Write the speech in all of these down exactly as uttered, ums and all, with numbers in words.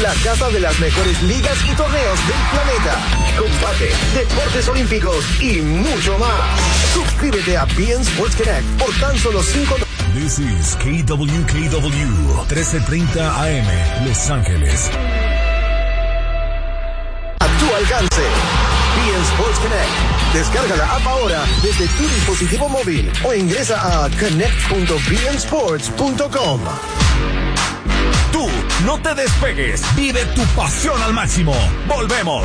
la casa de las mejores ligas y torneos del planeta. Combate, deportes olímpicos y mucho más. Suscríbete a B N Sports Connect por tan solo cinco dólares. This is K W K W, trece treinta A M, Los Ángeles. A tu alcance. B N Sports Connect. Descarga la app ahora desde tu dispositivo móvil o ingresa a connect punto b n sports punto com. Tú, no te despegues. Vive tu pasión al máximo. Volvemos.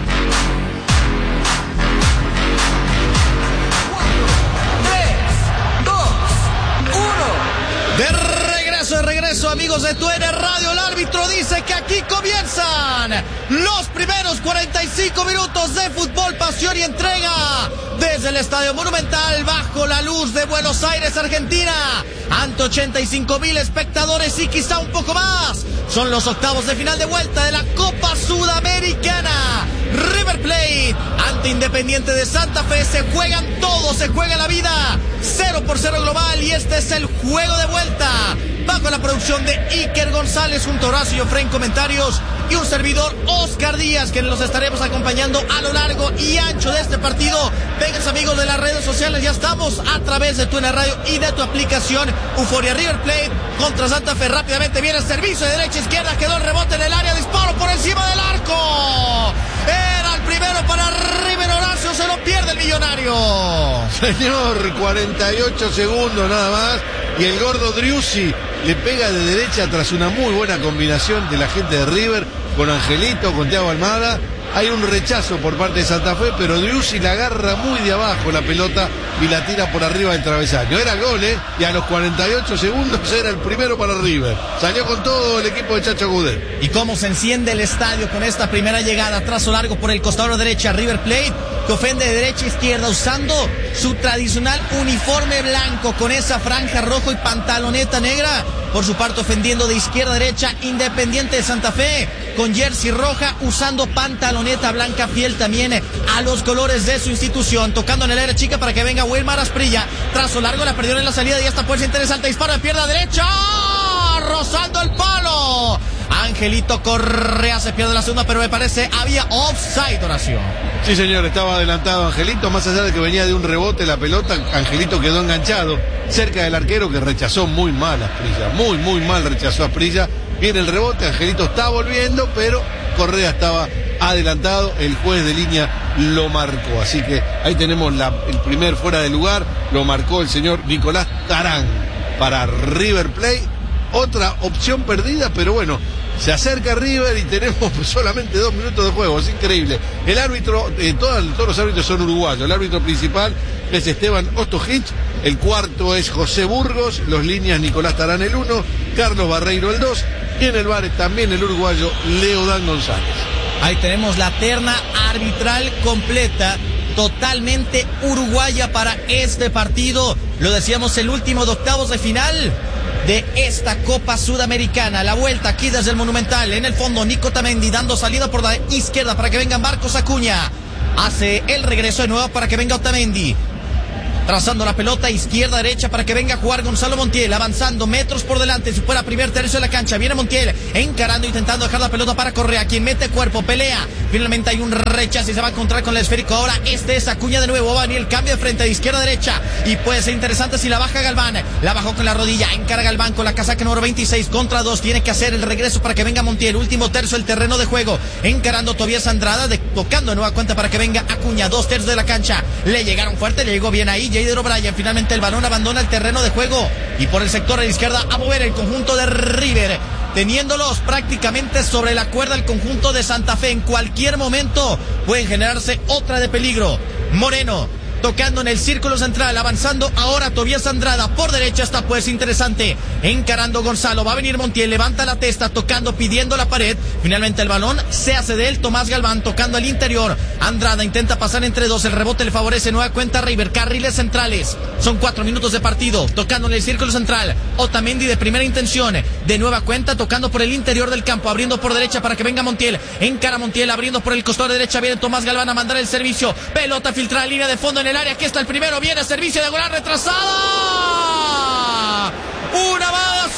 De regreso, de regreso, amigos de Tu N Radio. El árbitro dice que aquí comienzan los primeros cuarenta y cinco minutos de fútbol, pasión y entrega desde el Estadio Monumental, bajo la luz de Buenos Aires, Argentina, ante ochenta y cinco mil espectadores y quizá un poco más. Son los octavos de final de vuelta de la Copa Sudamericana. River Plate ante Independiente de Santa Fe. Se juegan todo, se juega la vida. Cero por cero global y este es el juego de vuelta. Bajo la producción de Iker González, junto a Horacio Fren comentarios y un servidor Oscar Díaz, que los estaremos acompañando a lo largo y ancho de este partido. Vengan, amigos de las redes sociales, ya estamos a través de Tu N Radio y de tu aplicación Euforia. River Plate contra Santa Fe. Rápidamente viene el servicio de derecha a izquierda, quedó el rebote en el área, disparo por encima del arco. Era el primero para River. Horacio, se lo pierde el millonario. Señor, cuarenta y ocho segundos nada más y el gordo Driussi le pega de derecha tras una muy buena combinación de la gente de River con Angelito, con Thiago Almada. Hay un rechazo por parte de Santa Fe, pero Driussi la agarra muy de abajo la pelota y la tira por arriba del travesaño. Era gol, ¿eh? Y a los cuarenta y ocho segundos era el primero para River. Salió con todo el equipo de Chacho Coudet. Y cómo se enciende el estadio con esta primera llegada, trazo largo por el costado derecha. River Plate que ofende de derecha a izquierda usando su tradicional uniforme blanco con esa franja rojo y pantaloneta negra. Por su parte ofendiendo de izquierda a derecha Independiente de Santa Fe con jersey roja usando pantaloneta blanca fiel también a los colores de su institución. Tocando en el área chica para que venga Wilmar Asprilla. Trazo largo, la perdió en la salida y esta puede ser interesante. Disparo de pierna derecha, rozando el palo. Angelito Correa se pierde la segunda, pero me parece había offside, Horacio. Sí, señor, estaba adelantado Angelito, más allá de que venía de un rebote la pelota, Angelito quedó enganchado cerca del arquero que rechazó muy mal a Asprilla, muy, muy mal rechazó a Asprilla. Viene el rebote, Angelito está volviendo, pero Correa estaba adelantado, el juez de línea lo marcó, así que ahí tenemos la, el primer fuera de lugar, lo marcó el señor Nicolás Tarán para River Plate. Otra opción perdida, pero bueno, se acerca River y tenemos solamente dos minutos de juego, es increíble. El árbitro, eh, todos, todos los árbitros son uruguayos, el árbitro principal es Esteban Ostojic, el cuarto es José Burgos, los líneas Nicolás Tarán el uno, Carlos Barreiro el dos, y en el bar también el uruguayo Leodán González. Ahí tenemos la terna arbitral completa, totalmente uruguaya para este partido. Lo decíamos, el último de octavos de final de esta Copa Sudamericana. La vuelta aquí desde el Monumental. En el fondo, Nico Otamendi dando salida por la izquierda para que venga Marcos Acuña. Hace el regreso de nuevo para que venga Otamendi. Trazando la pelota izquierda-derecha para que venga a jugar Gonzalo Montiel, avanzando metros por delante, si fuera primer tercio de la cancha, viene Montiel, encarando, intentando dejar la pelota para Correa, quien mete cuerpo, pelea, finalmente hay un rechazo y se va a encontrar con el esférico, ahora este es Acuña de nuevo, va a venir el cambio de frente de izquierda-derecha, y puede ser interesante si la baja Galván, la bajó con la rodilla, encara Galván con la casaca número veintiséis contra dos, tiene que hacer el regreso para que venga Montiel, último tercio del terreno de juego, encarando Tobias Andrada, de, tocando de nueva cuenta para que venga Acuña, dos tercios de la cancha, le llegaron fuerte, le llegó bien ahí, Jader O'Brien, finalmente el balón abandona el terreno de juego y por el sector de la izquierda a mover el conjunto de River, teniéndolos prácticamente sobre la cuerda el conjunto de Santa Fe. En cualquier momento pueden generarse otra de peligro. Moreno tocando en el círculo central, avanzando ahora Tobias Andrada por derecha, está pues interesante, encarando Gonzalo, va a venir Montiel, levanta la testa, tocando, pidiendo la pared, finalmente el balón se hace de él, Tomás Galván tocando al interior, Andrada intenta pasar entre dos, el rebote le favorece, nueva cuenta River, carriles centrales, son cuatro minutos de partido, tocando en el círculo central, Otamendi de primera intención, de nueva cuenta tocando por el interior del campo, abriendo por derecha para que venga Montiel, encara Montiel, abriendo por el costado de derecha, viene Tomás Galván a mandar el servicio, pelota filtrada, línea de fondo en el área, aquí está el primero, viene servicio de gol retrasada, una bala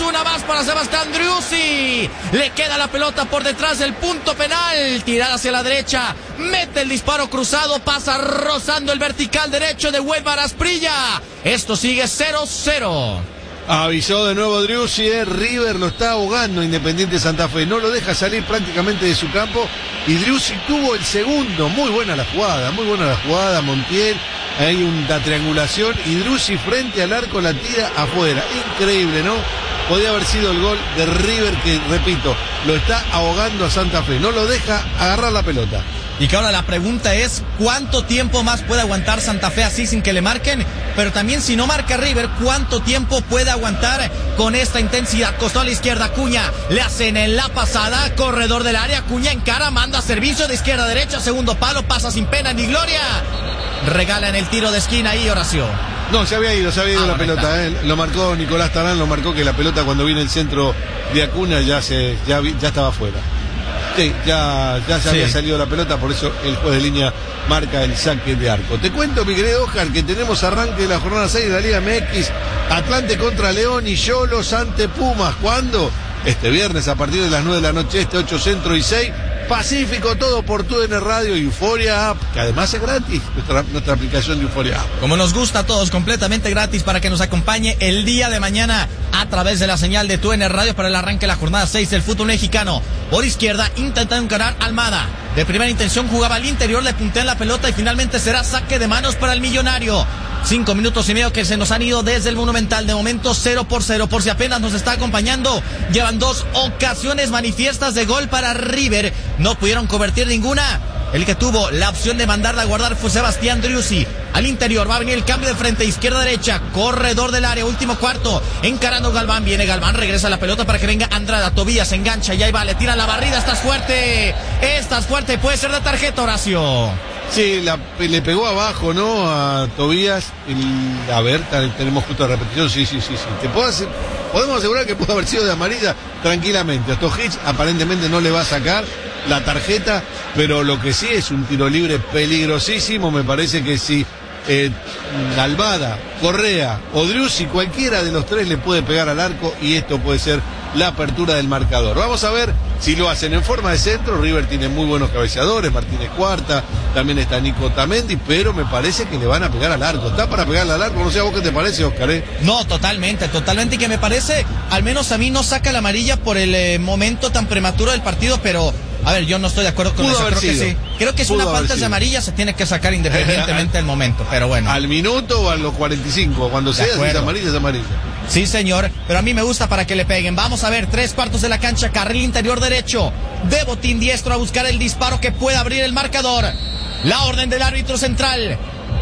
una más para Sebastián Driussi. Le queda la pelota por detrás del punto penal. Tirada hacia la derecha. Mete el disparo cruzado. Pasa rozando el vertical derecho de Weimar Asprilla. Esto sigue cero cero. Avisó de nuevo Driussi, eh. River lo está ahogando Independiente Santa Fe. No lo deja salir prácticamente de su campo. Y Driussi tuvo el segundo. Muy buena la jugada, muy buena la jugada. Montiel, hay una triangulación. Y Driussi frente al arco la tira afuera. Increíble, ¿no? Podía haber sido el gol de River que, repito, lo está ahogando a Santa Fe. No lo deja agarrar la pelota. Y que ahora la pregunta es, ¿cuánto tiempo más puede aguantar Santa Fe así sin que le marquen? Pero también si no marca River, ¿cuánto tiempo puede aguantar con esta intensidad? Costó a la izquierda, Acuña, le hacen en la pasada, corredor del área, Acuña encara, manda servicio de izquierda a derecha, segundo palo, pasa sin pena ni gloria. Regala en el tiro de esquina y Horacio. No, se había ido, se había ido ah, la bueno, pelota, eh. Lo marcó Nicolás Tarán, lo marcó que la pelota cuando viene el centro de Acuña ya se ya, ya estaba fuera. Sí, ya, ya se sí. había salido la pelota, por eso el juez de línea marca el saque de arco. Te cuento, mi querido Oscar, que tenemos arranque de la jornada seis de la Liga M X. Atlante contra León y Xolos ante Pumas. ¿Cuándo? Este viernes a partir de las nueve de la noche, este ocho Centro y seis Pacífico, todo por T U N Radio y Euforia App, que además es gratis, nuestra, nuestra aplicación de Euforia App. Como nos gusta a todos, completamente gratis para que nos acompañe el día de mañana a través de la señal de T U N Radio para el arranque de la jornada seis del fútbol mexicano. Por izquierda, intentando encarar Almada. De primera intención jugaba al interior, le puntea la pelota y finalmente será saque de manos para el millonario. Cinco minutos y medio que se nos han ido desde el Monumental. De momento cero por cero, por si apenas nos está acompañando. Llevan dos ocasiones manifiestas de gol para River. No pudieron convertir ninguna. El que tuvo la opción de mandarla a guardar fue Sebastián Driussi. Al interior va a venir el cambio de frente, izquierda-derecha, corredor del área, último cuarto, encarando Galván, viene Galván, regresa la pelota para que venga Andrada, Tobías engancha y ahí va, le tira la barrida, estás fuerte, estás fuerte, puede ser de tarjeta, Horacio. Sí, la, le pegó abajo, ¿no? A Tobías, el, a ver, tenemos justo la repetición, sí, sí, sí, sí. ¿Te puedo hacer, podemos asegurar que pudo haber sido de amarilla tranquilamente? A Stojic aparentemente no le va a sacar la tarjeta, pero lo que sí es un tiro libre peligrosísimo. Me parece que si eh, Almada, Correa o Driussi, cualquiera de los tres le puede pegar al arco y esto puede ser la apertura del marcador. Vamos a ver si lo hacen en forma de centro. River tiene muy buenos cabeceadores, Martínez Cuarta, también está Nico Tamendi, pero me parece que le van a pegar al arco. Está para pegarle al arco, no sé a vos qué te parece, Oscar, ¿eh? No, totalmente, totalmente, y que me parece, al menos a mí no saca la amarilla por el eh, momento tan prematuro del partido, pero a ver, yo no estoy de acuerdo con Pudo eso, creo sido. que sí. Creo que es Pudo una falta de amarilla, se tiene que sacar independientemente del momento, pero bueno. Al minuto o a los cuarenta y cinco, cuando sea, si es amarilla, es amarilla. Sí, señor, pero a mí me gusta para que le peguen. Vamos a ver, tres cuartos de la cancha, carril interior derecho, de botín diestro a buscar el disparo que pueda abrir el marcador. La orden del árbitro central.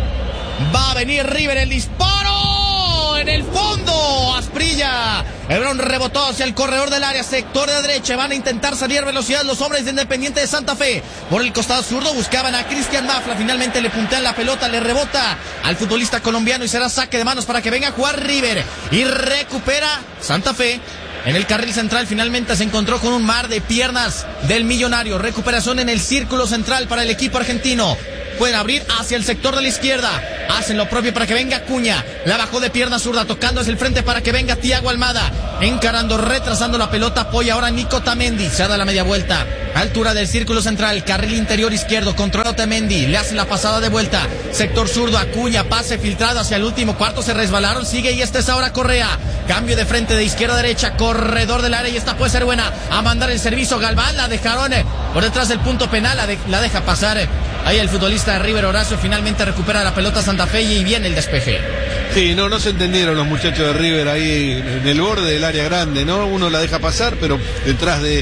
Va a venir River, el disparo en el fondo. Asprilla. El balón rebotó hacia el corredor del área, sector de derecha. Van a intentar salir a velocidad los hombres de Independiente de Santa Fe. Por el costado zurdo buscaban a Cristian Mafla. Finalmente le puntean la pelota, le rebota al futbolista colombiano y será saque de manos para que venga a jugar River. Y recupera Santa Fe. En el carril central finalmente se encontró con un mar de piernas del millonario. Recuperación en el círculo central para el equipo argentino. Pueden abrir hacia el sector de la izquierda. Hacen lo propio para que venga Acuña. La bajó de pierna zurda, tocando hacia el frente para que venga Thiago Almada. Encarando, retrasando la pelota. Apoya ahora Nico Tamendi. Se da la media vuelta. Altura del círculo central. Carril interior izquierdo. Controla Tamendi. Le hace la pasada de vuelta. Sector zurdo. Acuña. Pase filtrado hacia el último cuarto. Se resbalaron. Sigue y este es ahora Correa. Cambio de frente de izquierda a derecha. Corredor del área y esta puede ser buena. A mandar el servicio Galván. La dejaron por detrás del punto penal. La, de, la deja pasar. Ahí el futbolista de River, Horacio, finalmente recupera la pelota Santa Fe y viene el despeje. Sí, no, no se entendieron los muchachos de River ahí en el borde del área grande, ¿no? Uno la deja pasar, pero detrás de,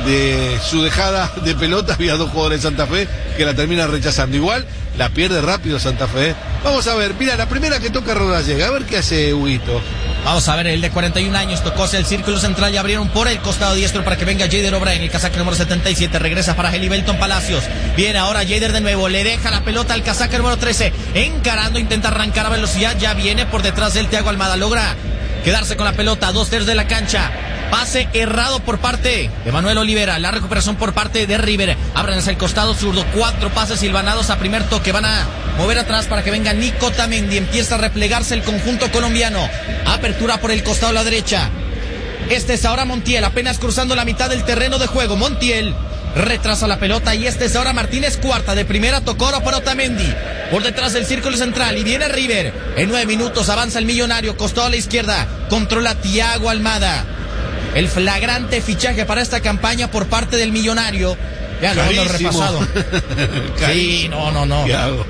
de su dejada de pelota había dos jugadores de Santa Fe que la terminan rechazando. Igual la pierde rápido Santa Fe. Vamos a ver, mira, la primera que toca Rodallega, a ver qué hace Huguito. Vamos a ver, el de cuarenta y un años tocó hacia el círculo central y abrieron por el costado diestro para que venga Jader O'Brien, el casaca número setenta y siete, regresa para Helibelton Palacios. Viene ahora Jader de nuevo, le deja la pelota al casaca número trece, encarando, intenta arrancar a velocidad, ya viene por detrás del Thiago Almada, logra quedarse con la pelota, dos tercios de la cancha. Pase errado por parte de Manuel Olivera. La recuperación por parte de River. Abren hacia el costado zurdo. Cuatro pases silvanados a primer toque. Van a mover atrás para que venga Nico Tamendi. Empieza a replegarse el conjunto colombiano. Apertura por el costado a la derecha. Este es ahora Montiel, apenas cruzando la mitad del terreno de juego. Montiel retrasa la pelota y este es ahora Martínez Cuarta. De primera tocó ahora para Otamendi. Por detrás del círculo central y viene River. En nueve minutos avanza el millonario, costado a la izquierda. Controla Thiago Almada. El flagrante fichaje para esta campaña por parte del millonario. Ya lo hemos repasado. Sí, no, no, no.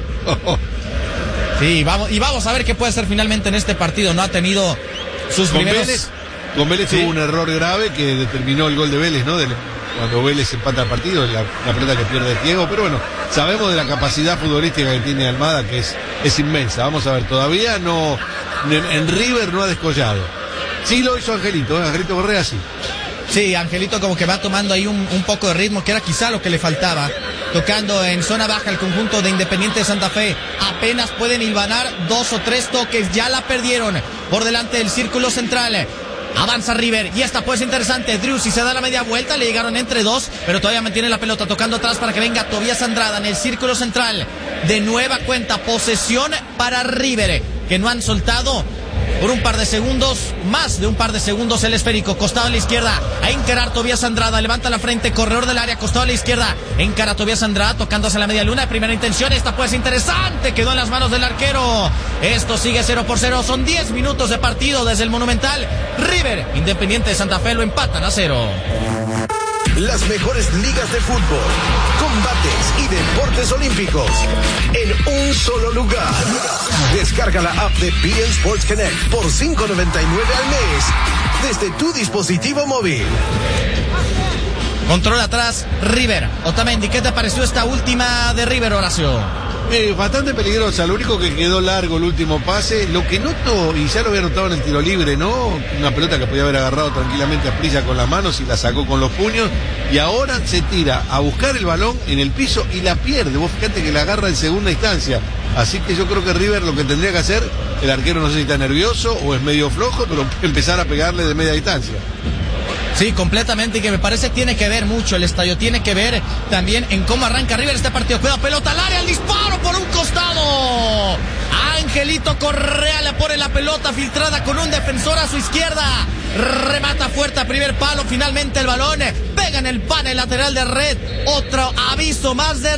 Sí, vamos, y vamos a ver qué puede hacer finalmente en este partido. No ha tenido sus con primeros... Vélez, con Vélez sí. Tuvo un error grave que determinó el gol de Vélez, ¿no? De, cuando Vélez empata el partido, la, la pelota que pierde Diego. Pero bueno, sabemos de la capacidad futbolística que tiene Almada, que es, es inmensa. Vamos a ver, todavía no... En, en River no ha descollado. Sí lo hizo Angelito, ¿eh? Angelito Correa sí. Sí, Angelito como que va tomando ahí un, un poco de ritmo, que era quizá lo que le faltaba. Tocando en zona baja el conjunto de Independiente de Santa Fe. Apenas pueden hilvanar dos o tres toques. Ya la perdieron por delante del círculo central. Avanza River y esta puede ser interesante. Drew, si se da la media vuelta, le llegaron entre dos, pero todavía mantiene la pelota tocando atrás para que venga Tobías Andrada en el círculo central. De nueva cuenta, posesión para River, que no han soltado por un par de segundos, más de un par de segundos el esférico, costado a la izquierda, a encarar Tobías Andrada, levanta la frente, corredor del área, costado a la izquierda, encara Tobías Andrada, tocándose la media luna, de primera intención, esta puede ser interesante, quedó en las manos del arquero, esto sigue cero por cero, son diez minutos de partido desde el Monumental, River, Independiente de Santa Fe lo empatan a cero. Las mejores ligas de fútbol, combates y deportes olímpicos en un solo lugar. Descarga la app de B N Sports Connect por cinco noventa y nueve al mes desde tu dispositivo móvil. Control atrás, River. Otamendi, ¿qué te pareció esta última de River, Horacio? Eh, bastante peligrosa, lo único que quedó largo el último pase, lo que noto, y ya lo había notado en el tiro libre, ¿no? Una pelota que podía haber agarrado tranquilamente a Asprilla con las manos y la sacó con los puños, y ahora se tira a buscar el balón en el piso y la pierde. Vos fíjate que la agarra en segunda instancia, así que yo creo que River lo que tendría que hacer, el arquero no sé si está nervioso o es medio flojo, pero empezar a pegarle de media distancia. Sí, completamente, y que me parece tiene que ver mucho el estadio, tiene que ver también en cómo arranca River este partido. Cuidado, pelota al área, el disparo por un costado. Angelito Correa le pone la pelota filtrada con un defensor a su izquierda. Remata fuerte a primer palo, finalmente el balón pega en el panel lateral de red. Otro aviso más de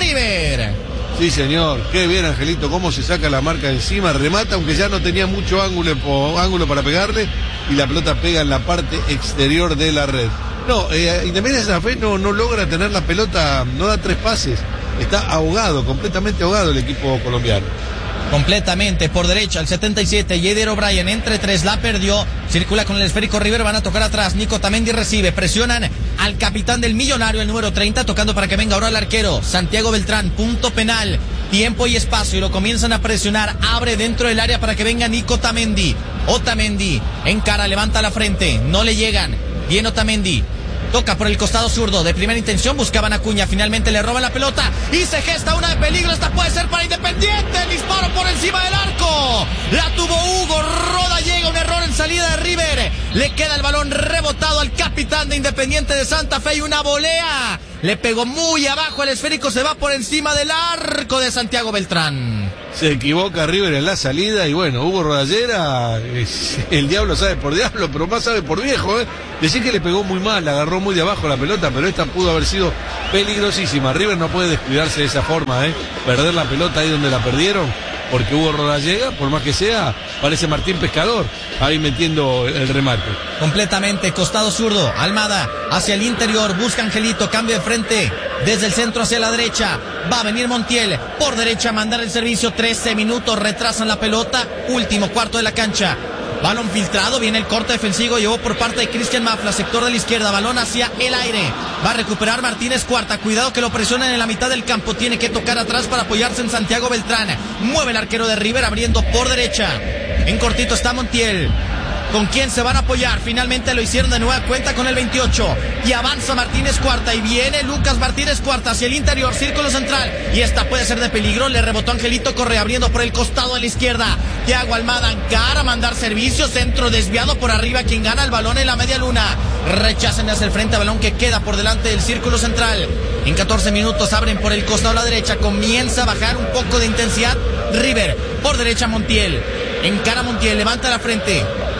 River. Sí, señor, qué bien Angelito, cómo se saca la marca encima, remata, aunque ya no tenía mucho ángulo, ángulo para pegarle, y la pelota pega en la parte exterior de la red. No, eh, Independiente de Santa Fe no, no logra tener la pelota, no da tres pases, está ahogado, completamente ahogado el equipo colombiano. Completamente, por derecha, el setenta y siete, Yedier O'Brien, entre tres, la perdió, circula con el esférico River, van a tocar atrás, Nico Otamendi recibe, presionan al capitán del millonario, el número treinta, tocando para que venga ahora el arquero, Santiago Beltrán, punto penal, tiempo y espacio, y lo comienzan a presionar, abre dentro del área para que venga Nico Otamendi, Otamendi, encara, levanta la frente, no le llegan, bien Otamendi, toca por el costado zurdo, de primera intención buscaban a Acuña, finalmente le roban la pelota y se gesta una de peligro, esta puede ser para Independiente, el disparo por encima del arco, la tuvo Hugo, Roda llega, un error en salida de River, le queda el balón rebotado al capitán de Independiente de Santa Fe y una volea, le pegó muy abajo, el esférico se va por encima del arco de Santiago Beltrán. Se equivoca River en la salida y bueno, Hugo Rodallera, es, el diablo sabe por diablo, pero más sabe por viejo, ¿eh? Decir que le pegó muy mal, le agarró muy de abajo la pelota, pero esta pudo haber sido peligrosísima. River no puede descuidarse de esa forma, ¿eh? Perder la pelota ahí donde la perdieron, porque Hugo Rodallega, por más que sea, parece Martín Pescador, ahí metiendo el remate. Completamente, costado zurdo, Almada, hacia el interior, busca Angelito, cambio de frente, desde el centro hacia la derecha, va a venir Montiel, por derecha a mandar el servicio, trece minutos, retrasan la pelota, último cuarto de la cancha. Balón filtrado, viene el corte defensivo, llevó por parte de Cristian Mafla, sector de la izquierda, balón hacia el aire, va a recuperar Martínez Cuarta, cuidado que lo presionan en la mitad del campo, tiene que tocar atrás para apoyarse en Santiago Beltrán, mueve el arquero de River abriendo por derecha, en cortito está Montiel, ¿con quién se van a apoyar? Finalmente lo hicieron de nueva cuenta con el veintiocho y avanza Martínez Cuarta y viene Lucas Martínez Cuarta hacia el interior, círculo central y esta puede ser de peligro, le rebotó Angelito Correa abriendo por el costado de la izquierda, Thiago Almada encara a mandar servicio, centro desviado por arriba, quien gana el balón en la media luna, rechazan hacia el frente, balón que queda por delante del círculo central, en catorce minutos abren por el costado a la derecha, comienza a bajar un poco de intensidad River, por derecha Montiel, encara Montiel, levanta la frente,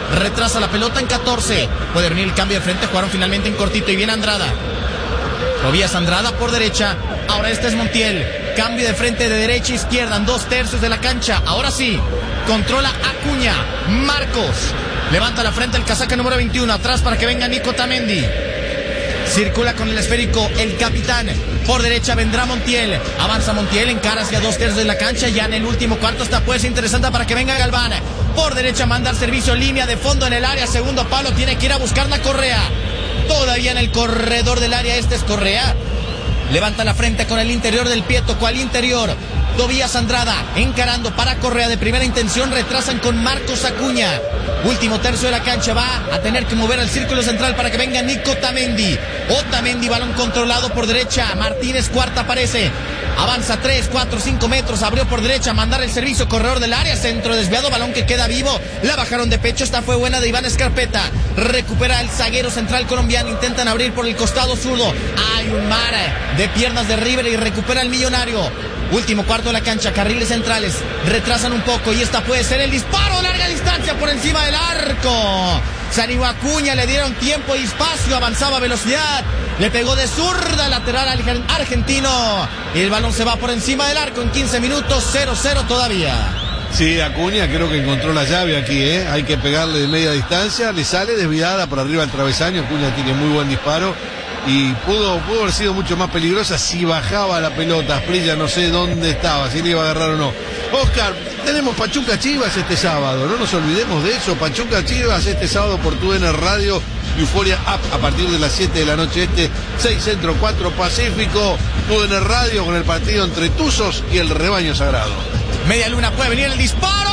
retrasa la pelota en catorce. Puede venir el cambio de frente, jugaron finalmente en cortito y viene Andrada. Tobías Andrada por derecha, ahora este es Montiel. Cambio de frente de derecha a izquierda en dos tercios de la cancha. Ahora sí, controla Acuña. Marcos levanta la frente el casaca número veintiuno, atrás para que venga Nico Otamendi. Circula con el esférico el capitán. Por derecha vendrá Montiel. Avanza Montiel, encara hacia dos tercios de la cancha. Ya en el último cuarto esta puede ser interesante para que venga Galván. Por derecha manda el servicio, línea de fondo en el área. Segundo palo, tiene que ir a buscar la Correa. Todavía en el corredor del área, este es Correa. Levanta la frente con el interior del pie, tocó al interior. Tobías Andrada encarando para Correa de primera intención, retrasan con Marcos Acuña. Último tercio de la cancha, va a tener que mover al círculo central para que venga Nico Otamendi. Otamendi, balón controlado por derecha. Martínez Cuarta aparece. Avanza tres, cuatro, cinco metros, abrió por derecha, mandar el servicio, corredor del área, centro desviado, balón que queda vivo, la bajaron de pecho, esta fue buena de Iván Escarpeta, recupera el zaguero central colombiano, intentan abrir por el costado zurdo, hay un mar de piernas de River y recupera el millonario. Último cuarto de la cancha, carriles centrales, retrasan un poco y esta puede ser el disparo, larga distancia por encima del arco. Salió Acuña, le dieron tiempo y espacio, avanzaba a velocidad, le pegó de zurda lateral al argentino y el balón se va por encima del arco en quince minutos, cero cero todavía. Sí, Acuña creo que encontró la llave aquí, ¿eh? Hay que pegarle de media distancia, le sale desviada por arriba del travesaño, Acuña tiene muy buen disparo y pudo, pudo haber sido mucho más peligrosa si bajaba la pelota. Asprilla no sé dónde estaba, si le iba a agarrar o no. Oscar, tenemos Pachuca Chivas este sábado, no nos olvidemos de eso. Pachuca Chivas este sábado por tu N Radio, Euforia App a partir de las siete de la noche este, seis Centro, cuatro Pacífico, tu N Radio con el partido entre Tuzos y el Rebaño Sagrado. Media luna, puede venir el disparo.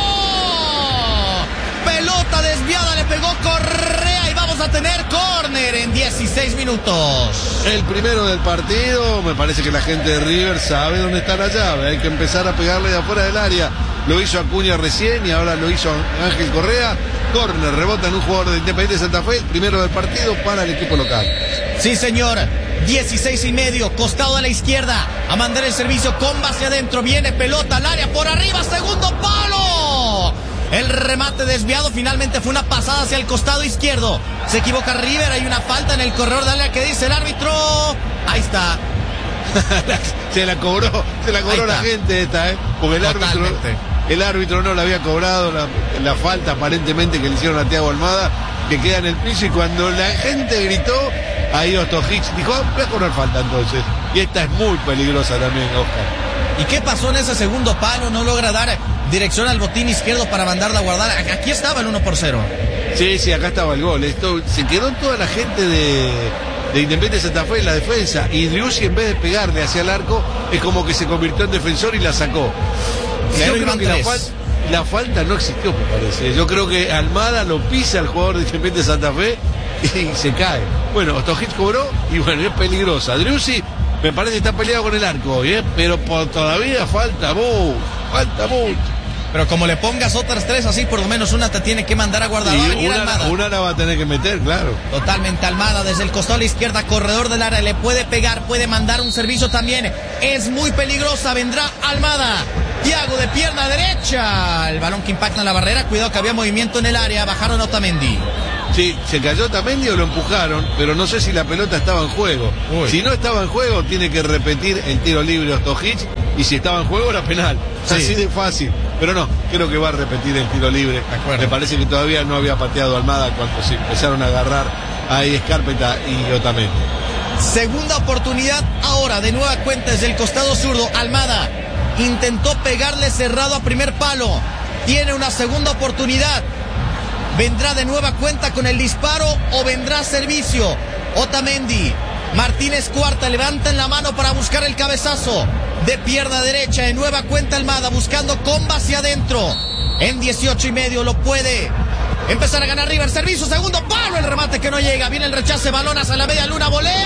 Pelota desviada, le pegó Correa y vamos a tener córner en dieciséis minutos. El primero del partido, me parece que la gente de River sabe dónde está la llave, hay que empezar a pegarle de afuera del área. Lo hizo Acuña recién y ahora lo hizo Ángel Correa. Córner, rebota en un jugador de Independiente Santa Fe, primero del partido para el equipo local. Sí, señor. dieciséis y medio, costado a la izquierda, a mandar el servicio, comba hacia adentro, viene pelota al área, por arriba, segundo palo. El remate desviado, finalmente fue una pasada hacia el costado izquierdo. Se equivoca River, hay una falta en el corredor de área que dice el árbitro. Ahí está. se la cobró, se la cobró la gente esta, ¿eh? Porque el árbitro, el árbitro no la había cobrado, la, la falta aparentemente que le hicieron a Thiago Almada, que queda en el piso, y cuando la gente gritó, ahí Ostojic dijo, ah, voy a cobrar falta entonces. Y esta es muy peligrosa también, Oscar. ¿Y qué pasó en ese segundo palo? No logra dar dirección al botín izquierdo para mandarla a guardar. Aquí estaba el uno por cero. Sí, sí, acá estaba el gol. Esto, se quedó toda la gente de, de Independiente Santa Fe en la defensa. Y Driussi, en vez de pegarle hacia el arco, es como que se convirtió en defensor y la sacó. Yo creo que la, fal, la falta no existió, me parece. Yo creo que Almada lo pisa al jugador de Independiente Santa Fe y se cae. Bueno, Ostojic cobró y bueno, es peligrosa. Driussi me parece que está peleado con el arco hoy, ¿eh? Pero por, todavía falta mucho, falta mucho. Pero como le pongas otras tres así, por lo menos una te tiene que mandar a guardar. Va a venir una, Almada. Una la va a tener que meter, claro. Totalmente Almada, desde el costado a la izquierda, corredor del área, le puede pegar, puede mandar un servicio también. Es muy peligrosa, vendrá Almada. Thiago de pierna derecha. El balón que impacta en la barrera, cuidado que había movimiento en el área, bajaron a Otamendi. Sí, se cayó Otamendi o lo empujaron, pero no sé si la pelota estaba en juego. Uy. Si no estaba en juego, tiene que repetir el tiro libre Ostojic, y si estaba en juego era penal. Sí. Así de fácil. Pero no, creo que va a repetir el tiro libre. Me parece que todavía no había pateado Almada cuando se empezaron a agarrar ahí Escarpeta y Otamendi. Segunda oportunidad ahora, de nueva cuenta desde el costado zurdo. Almada intentó pegarle cerrado a primer palo. Tiene una segunda oportunidad. ¿Vendrá de nueva cuenta con el disparo o vendrá servicio? Otamendi, Martínez Cuarta, levantan la mano para buscar el cabezazo. De pierna derecha, de nueva cuenta Almada, buscando comba hacia adentro. En dieciocho y medio lo puede empezar a ganar River. Servicio, segundo palo, el remate que no llega. Viene el rechace, balón hacia la media luna, volea.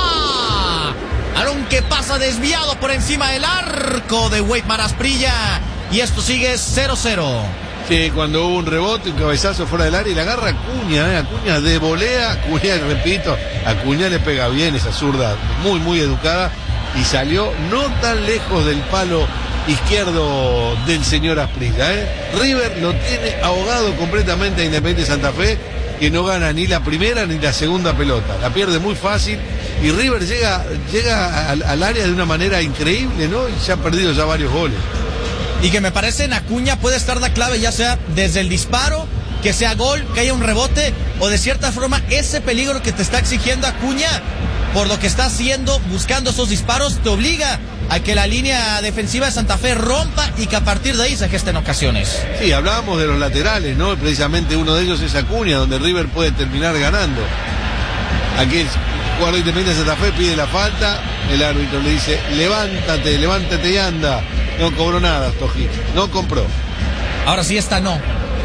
Balón que pasa desviado por encima del arco de Weimar Asprilla. Y esto sigue cero cero. Sí, cuando hubo un rebote, un cabezazo fuera del área y la agarra Acuña, ¿eh? Acuña de volea, Acuña, repito, Acuña le pega bien esa zurda, muy, muy educada, y salió no tan lejos del palo izquierdo del señor Asprilla, ¿eh? River lo tiene ahogado completamente a Independiente Santa Fe, que no gana ni la primera ni la segunda pelota, la pierde muy fácil, y River llega, llega al, al área de una manera increíble, ¿no? Y se ha perdido ya varios goles. Y que me parece en Acuña puede estar la clave, ya sea desde el disparo, que sea gol, que haya un rebote, o de cierta forma ese peligro que te está exigiendo Acuña, por lo que está haciendo, buscando esos disparos, te obliga a que la línea defensiva de Santa Fe rompa y que a partir de ahí se gesten ocasiones. Sí, hablábamos de los laterales, ¿no? Precisamente uno de ellos es Acuña, donde River puede terminar ganando. Aquí el jugador de Independiente Santa Fe pide la falta, el árbitro le dice, levántate, levántate y anda. No cobró nada, Stojic, no compró. Ahora sí, esta no.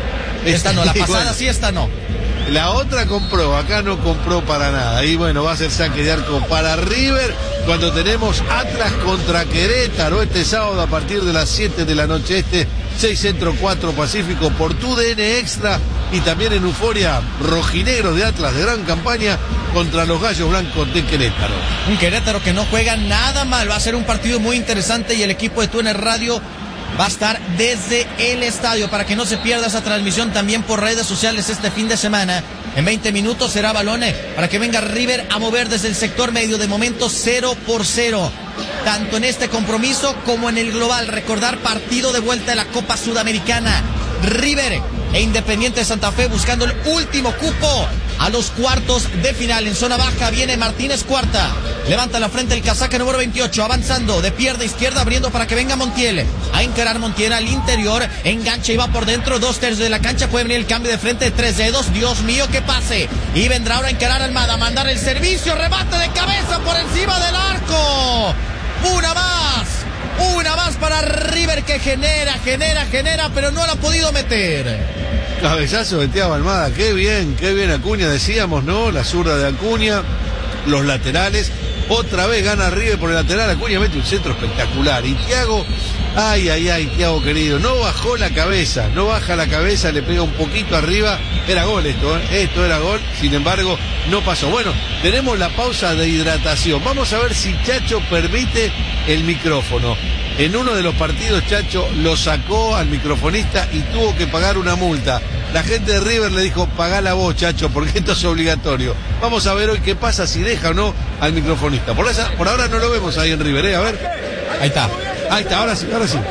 Esta no, la pasada bueno, sí, esta no. La otra compró, acá no compró para nada. Y bueno, va a ser saque de arco para River cuando tenemos Atlas contra Querétaro este sábado a partir de las siete de la noche. Este seis Centro cuatro Pacífico por tu D N Extra, y también en Euforia, rojinegros de Atlas de gran campaña contra los Gallos Blancos de Querétaro. Un Querétaro que no juega nada mal, va a ser un partido muy interesante y el equipo de Túnez Radio va a estar desde el estadio para que no se pierda esa transmisión también por redes sociales este fin de semana. En veinte minutos será balón para que venga River a mover desde el sector medio, de momento cero por cero. Tanto en este compromiso como en el global. Recordar, partido de vuelta de la Copa Sudamericana. River e Independiente Santa Fe buscando el último cupo a los cuartos de final. En zona baja viene Martínez Cuarta, levanta la frente el casaca número veintiocho, avanzando de pierna izquierda, abriendo para que venga Montiel, a encarar Montiel al interior, engancha y va por dentro, dos tercios de la cancha, puede venir el cambio de frente de tres dedos, Dios mío que pase, y vendrá ahora a encarar Almada, mandar el servicio, remate de cabeza por encima del arco, una más, una más para River que genera, genera, genera, pero no la ha podido meter. Cabezazo de Thiago Almada, qué bien, qué bien Acuña, decíamos, ¿no? La zurda de Acuña, los laterales, otra vez gana River por el lateral, Acuña mete un centro espectacular, y Thiago, ay, ay, ay, Thiago querido, no bajó la cabeza, no baja la cabeza, le pega un poquito arriba, era gol esto, ¿eh? Esto era gol, sin embargo, no pasó. Bueno, tenemos la pausa de hidratación, vamos a ver si Chacho permite el micrófono. En uno de los partidos Chacho lo sacó al microfonista y tuvo que pagar una multa. La gente de River le dijo, pagá la voz, Chacho, porque esto es obligatorio. Vamos a ver hoy qué pasa, si deja o no al microfonista. Por, esa, por ahora no lo vemos ahí en River, ¿eh? A ver. Ahí está. Ahí está, ahora sí, ahora sí.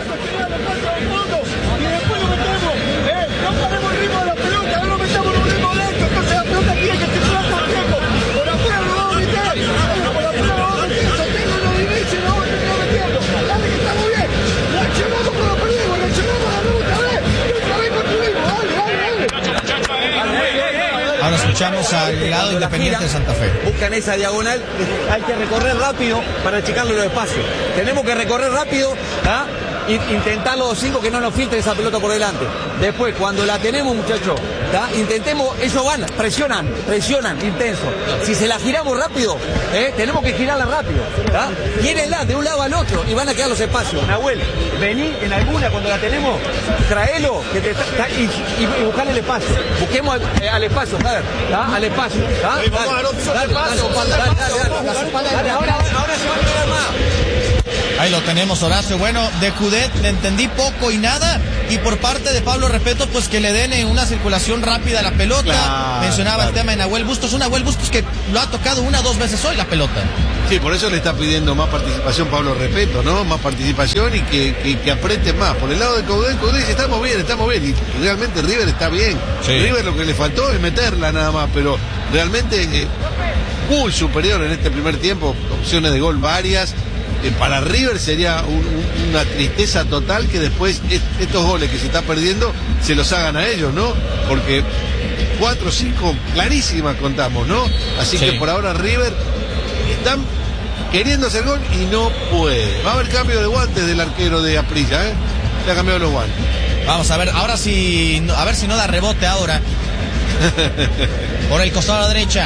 Ahora escuchamos al lado Independiente de Santa Fe. Buscan esa diagonal, hay que recorrer rápido para achicarle los espacios. Tenemos que recorrer rápido, ¿ah? Intentar los cinco que no nos filtren esa pelota por delante. Después, cuando la tenemos, muchachos, ¿tá? Intentemos, ellos van, presionan, presionan, intenso. Si se la giramos rápido, ¿eh? Tenemos que girarla rápido, ¿tá? Gírenla de un lado al otro y van a quedar los espacios. Nahuel, vení en alguna cuando la tenemos, traelo que te, ta, y, y, y buscale el espacio. Busquemos al, eh, al espacio, a ver, ¿tá? Al espacio, ¿tá? Dale, dale, dale, dale, dale, ahora, ahora se va a quedar más. Ahí lo tenemos, Horacio. Bueno, de Judet le entendí poco y nada. Y por parte de Pablo Repeto, pues que le den una circulación rápida a la pelota. Claro, Mencionaba claro. el tema de Nahuel Bustos. Un Nahuel Bustos que lo ha tocado una o dos veces hoy la pelota. Sí, por eso le está pidiendo más participación Pablo Repeto, ¿no? Más participación y que, que, que apriete más. Por el lado de Coudet, Coudet dice, estamos bien, estamos bien. Y realmente River está bien. Sí. River lo que le faltó es meterla nada más, pero realmente eh, muy superior en este primer tiempo. Opciones de gol varias. Eh, para River sería un, un, una tristeza total que después est- estos goles que se está perdiendo se los hagan a ellos, ¿no? Porque cuatro o cinco clarísimas contamos, ¿no? Así Sí. que por ahora River están queriendo hacer gol y no puede. Va a haber cambio de guantes del arquero de Asprilla, ¿eh? Se ha cambiado los guantes. Vamos a ver, ahora sí, a ver si no da rebote ahora. Por el costado a la derecha,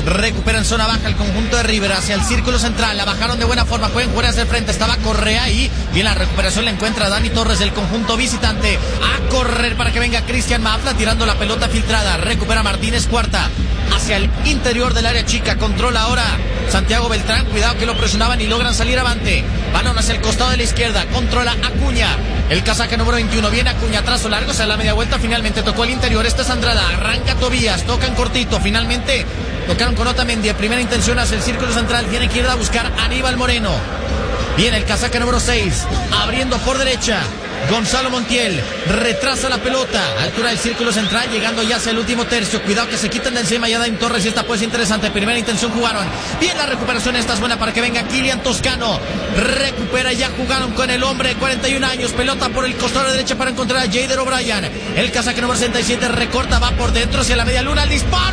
recupera en zona baja el conjunto de River hacia el círculo central, la bajaron de buena forma, pueden jugar hacia el frente, estaba Correa ahí, y en la recuperación le encuentra a Dani Torres del conjunto visitante, a correr para que venga Cristian Mafla, tirando la pelota filtrada, recupera Martínez Cuarta, hacia el interior del área chica, controla ahora Santiago Beltrán, cuidado que lo presionaban y logran salir avante, balón hacia el costado de la izquierda, controla Acuña, el casaca número veintiuno, viene Acuña, trazo largo, se da la media vuelta, finalmente tocó el interior, este es Andrada, arranca Tobías, tocan cortito, finalmente tocaron con Otamendi, primera intención hacia el círculo central, tiene que ir a buscar a Aníbal Moreno, viene el casaca número seis, abriendo por derecha, Gonzalo Montiel, retrasa la pelota, altura del círculo central, llegando ya hacia el último tercio, cuidado que se quiten de encima ya Dani Torres y esta pues interesante, primera intención jugaron, bien la recuperación, esta es buena para que venga Kylian Toscano, recupera, ya jugaron con el hombre de cuarenta y un años, pelota por el costado de derecha para encontrar a Jader O'Brien, el casaque número sesenta y siete recorta, va por dentro hacia la media luna, el disparo,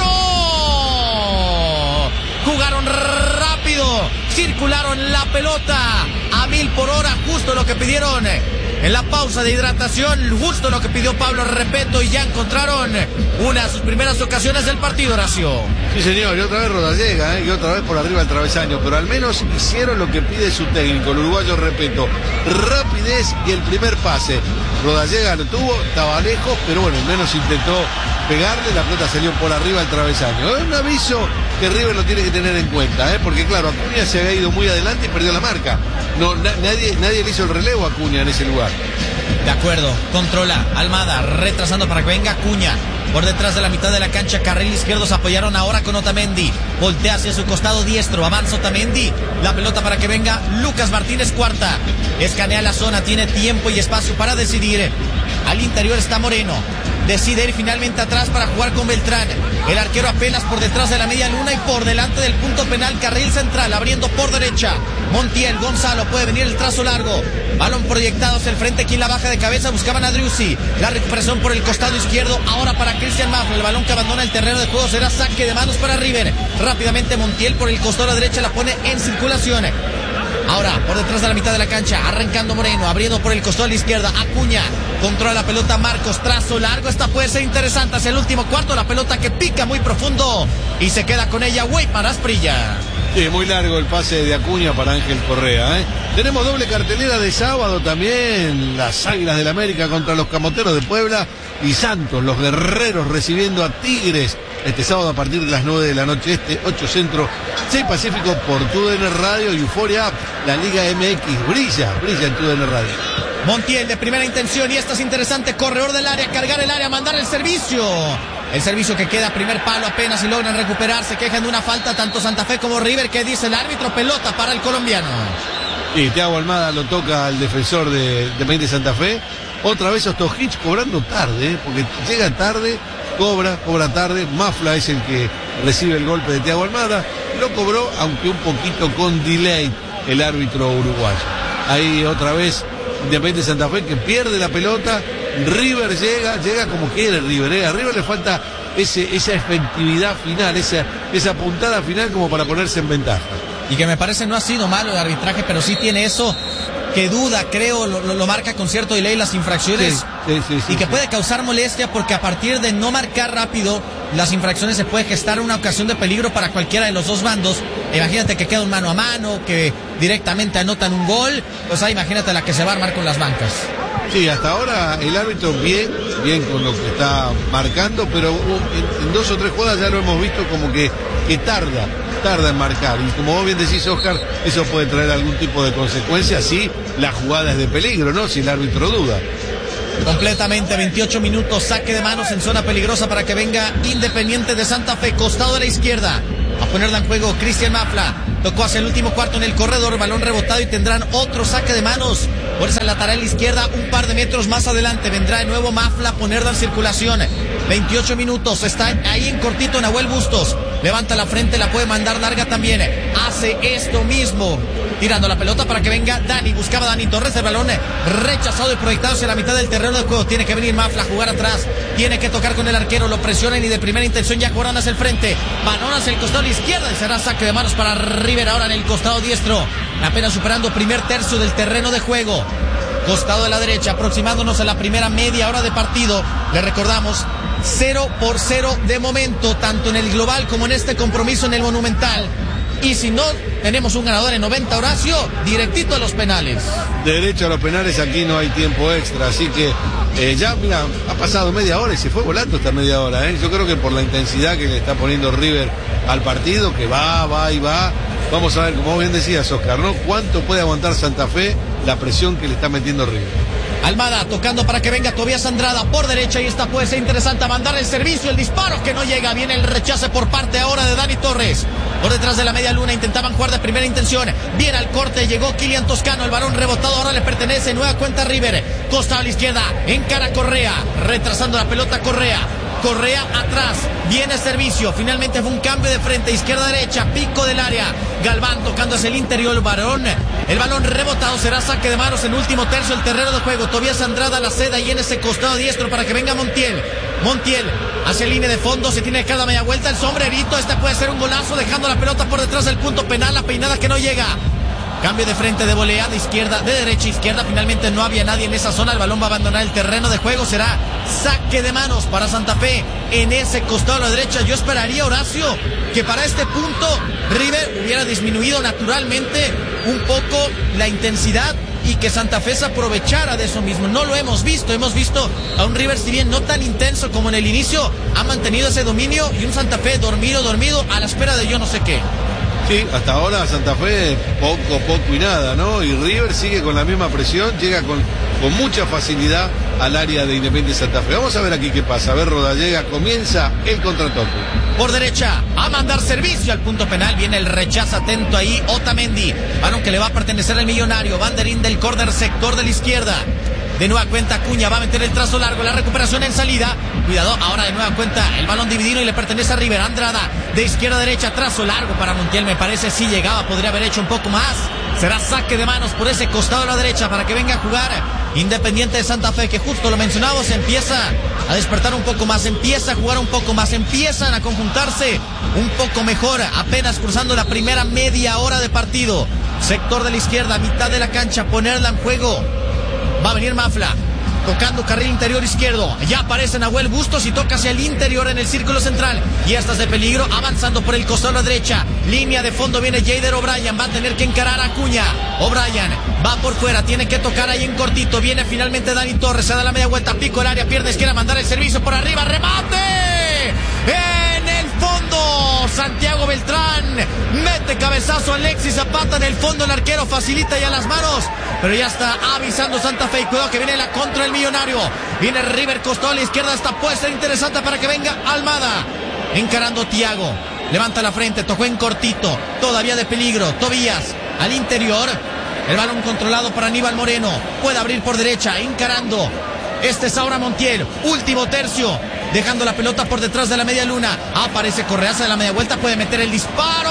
jugaron rápido, circularon la pelota a mil por hora, justo lo que pidieron en la pausa de hidratación, justo lo que pidió Pablo Repeto, y ya encontraron una de sus primeras ocasiones del partido, Horacio. Sí, señor, y otra vez Rodallega, ¿eh? y otra vez por arriba del travesaño, pero al menos hicieron lo que pide su técnico, el uruguayo Repeto, rapidez y el primer pase. Rodallega lo tuvo, estaba lejos, pero bueno, al menos intentó pegarle, la pelota salió por arriba del travesaño. Es un aviso que River lo tiene que tener en cuenta, ¿eh? porque claro, Acuña se había ido muy adelante y perdió la marca. No, na- nadie, nadie le hizo el relevo a Acuña en ese lugar. De acuerdo, controla Almada, retrasando para que venga Acuña. Por detrás de la mitad de la cancha, carril izquierdo, se apoyaron ahora con Otamendi. Voltea hacia su costado diestro, avanza Otamendi. La pelota para que venga Lucas Martínez Cuarta. Escanea la zona, tiene tiempo y espacio para decidir. Al interior está Moreno. Decide ir finalmente atrás para jugar con Beltrán. El arquero apenas por detrás de la media luna y por delante del punto penal, carril central, abriendo por derecha. Montiel, Gonzalo, puede venir el trazo largo. Balón proyectado hacia el frente, quien la baja de cabeza, buscaban a Driussi. La recuperación por el costado izquierdo, ahora para Cristian Mafla. El balón que abandona el terreno de juego será saque de manos para River. Rápidamente Montiel por el costado a la derecha la pone en circulación. Ahora, por detrás de la mitad de la cancha, arrancando Moreno, abriendo por el costado a la izquierda, Acuña, controla la pelota Marcos, trazo largo, esta puede ser interesante hacia el último cuarto, la pelota que pica muy profundo y se queda con ella Weimar Asprilla. Sí, muy largo el pase de Acuña para Ángel Correa, ¿eh? Tenemos doble cartelera de sábado también, las Águilas del América contra los Camoteros de Puebla y Santos, los guerreros recibiendo a Tigres. Este sábado a partir de las nueve de la noche, este, ocho Centro, seis Pacífico por T U D N Radio y Euforia App. La Liga M X brilla, brilla en T U D N Radio. Montiel de primera intención y esta es interesante, corredor del área, cargar el área, mandar el servicio. El servicio que queda, primer palo apenas y logran recuperarse, quejan de una falta tanto Santa Fe como River, que dice el árbitro, pelota para el colombiano. Sí, Thiago Almada lo toca al defensor de Independiente Santa Fe. Otra vez Ostojic cobrando tarde, ¿eh? porque llega tarde. Cobra, cobra tarde, Mafla es el que recibe el golpe de Thiago Almada, lo cobró, aunque un poquito con delay, el árbitro uruguayo. Ahí otra vez Independiente Santa Fe que pierde la pelota, River llega, llega como quiere River, ¿eh? A River le falta ese, esa efectividad final, esa, esa puntada final como para ponerse en ventaja. Y que me parece no ha sido malo el arbitraje, pero sí tiene eso que duda, creo, lo, lo marca con cierto delay las infracciones, sí, sí, sí, sí, y que sí. puede causar molestia porque a partir de no marcar rápido las infracciones se puede gestar una ocasión de peligro para cualquiera de los dos bandos. Imagínate que queda un mano a mano, que directamente anotan un gol, pues ahí imagínate la que se va a armar con las bancas. Sí, hasta ahora el árbitro bien, bien con lo que está marcando, pero en, en dos o tres jugadas ya lo hemos visto como que, que tarda, tarda en marcar. Y como vos bien decís, Oscar, eso puede traer algún tipo de consecuencia si la jugada es de peligro, ¿no? Si el árbitro duda. Completamente, veintiocho minutos, saque de manos en zona peligrosa para que venga Independiente de Santa Fe, costado de la izquierda. A ponerla en juego Cristian Mafla, tocó hacia el último cuarto en el corredor, balón rebotado y tendrán otro saque de manos por esa lateral izquierda, un par de metros más adelante vendrá de nuevo Mafla a ponerla en circulación. Veintiocho minutos, está ahí en cortito Nahuel Bustos, levanta la frente, la puede mandar larga también, hace esto mismo, tirando la pelota para que venga Dani, buscaba Dani Torres, el balón rechazado y proyectado hacia la mitad del terreno de juego, tiene que venir Mafla a jugar atrás, tiene que tocar con el arquero, lo presionan y de primera intención ya jugaron hacia el frente, balón hacia el costado a la izquierda y será saque de manos para River ahora en el costado diestro, apenas superando primer tercio del terreno de juego. Costado de la derecha, aproximándonos a la primera media hora de partido. Le recordamos, cero por cero de momento, tanto en el global como en este compromiso en el Monumental. Y si no tenemos un ganador en noventa, Horacio, directito a los penales. Derecho a los penales, aquí no hay tiempo extra, así que eh, ya, mira, ha pasado media hora y se fue volando esta media hora, ¿eh? Yo creo que por la intensidad que le está poniendo River al partido, que va, va y va, vamos a ver, como bien decías, Oscar, ¿no? ¿Cuánto puede aguantar Santa Fe la presión que le está metiendo River? Almada tocando para que venga Tobías Andrada por derecha y esta puede ser interesante a mandar el servicio, el disparo que no llega, viene el rechace por parte ahora de Dani Torres. Por detrás de la media luna intentaban jugar de primera intención, viene al corte, llegó Kylian Toscano, el balón rebotado ahora le pertenece, nueva cuenta River, costado a la izquierda, encara Correa, retrasando la pelota Correa. Correa atrás, viene servicio, finalmente fue un cambio de frente, izquierda derecha, pico del área, Galván tocando hacia el interior, el balón, el balón rebotado, será saque de manos en último tercio el terreno de juego, Tobías Andrada la ceda y en ese costado diestro para que venga Montiel, Montiel hacia línea de fondo, se tiene cada media vuelta, el sombrerito, este puede ser un golazo, dejando la pelota por detrás del punto penal, la peinada que no llega. Cambio de frente de volea, de izquierda, de derecha a izquierda. Finalmente no había nadie en esa zona. El balón va a abandonar el terreno de juego. Será saque de manos para Santa Fe en ese costado a la derecha. Yo esperaría, Horacio, que para este punto River hubiera disminuido naturalmente un poco la intensidad y que Santa Fe se aprovechara de eso mismo. No lo hemos visto. Hemos visto a un River, si bien no tan intenso como en el inicio, ha mantenido ese dominio y un Santa Fe dormido, dormido a la espera de yo no sé qué. Sí, hasta ahora Santa Fe poco, poco y nada, ¿no? Y River sigue con la misma presión, llega con, con mucha facilidad al área de Independiente Santa Fe. Vamos a ver aquí qué pasa. A ver, Rodallega, comienza el contratoque. Por derecha, a mandar servicio al punto penal. Viene el rechazo atento ahí, Otamendi. Balón que le va a pertenecer al millonario. Banderín del córner, sector de la izquierda. De nueva cuenta Acuña va a meter el trazo largo, la recuperación en salida. Cuidado, ahora de nueva cuenta el balón dividido y le pertenece a River. Andrada de izquierda a derecha, trazo largo para Montiel. Me parece si llegaba, podría haber hecho un poco más. Será saque de manos por ese costado a la derecha para que venga a jugar Independiente de Santa Fe, que justo lo mencionamos, empieza a despertar un poco más, empieza a jugar un poco más, empiezan a conjuntarse un poco mejor, apenas cruzando la primera media hora de partido. Sector de la izquierda, mitad de la cancha, ponerla en juego. Va a venir Mafla, tocando carril interior izquierdo. Ya aparece Nahuel Bustos y toca hacia el interior en el círculo central. Y estas de peligro, avanzando por el costado a la derecha. Línea de fondo viene Jader O'Brien. Va a tener que encarar a Acuña. O'Brien va por fuera, tiene que tocar ahí en cortito. Viene finalmente Dani Torres, se da la media vuelta, pico el área, pierde izquierda, mandar el servicio por arriba. ¡Remate! En el fondo, Santiago Beltrán mete cabezazo a Alexis Zapata en el fondo, el arquero facilita ya las manos, pero ya está avisando Santa Fe. Y cuidado que viene la contra el millonario. Viene River costado a la izquierda, esta puede ser interesante para que venga Almada. Encarando Thiago, levanta la frente, tocó en cortito, todavía de peligro. Tobías al interior, el balón controlado para Aníbal Moreno, puede abrir por derecha, encarando. Este es ahora Montiel, último tercio, dejando la pelota por detrás de la media luna. Aparece Correaza de la media vuelta, puede meter el disparo.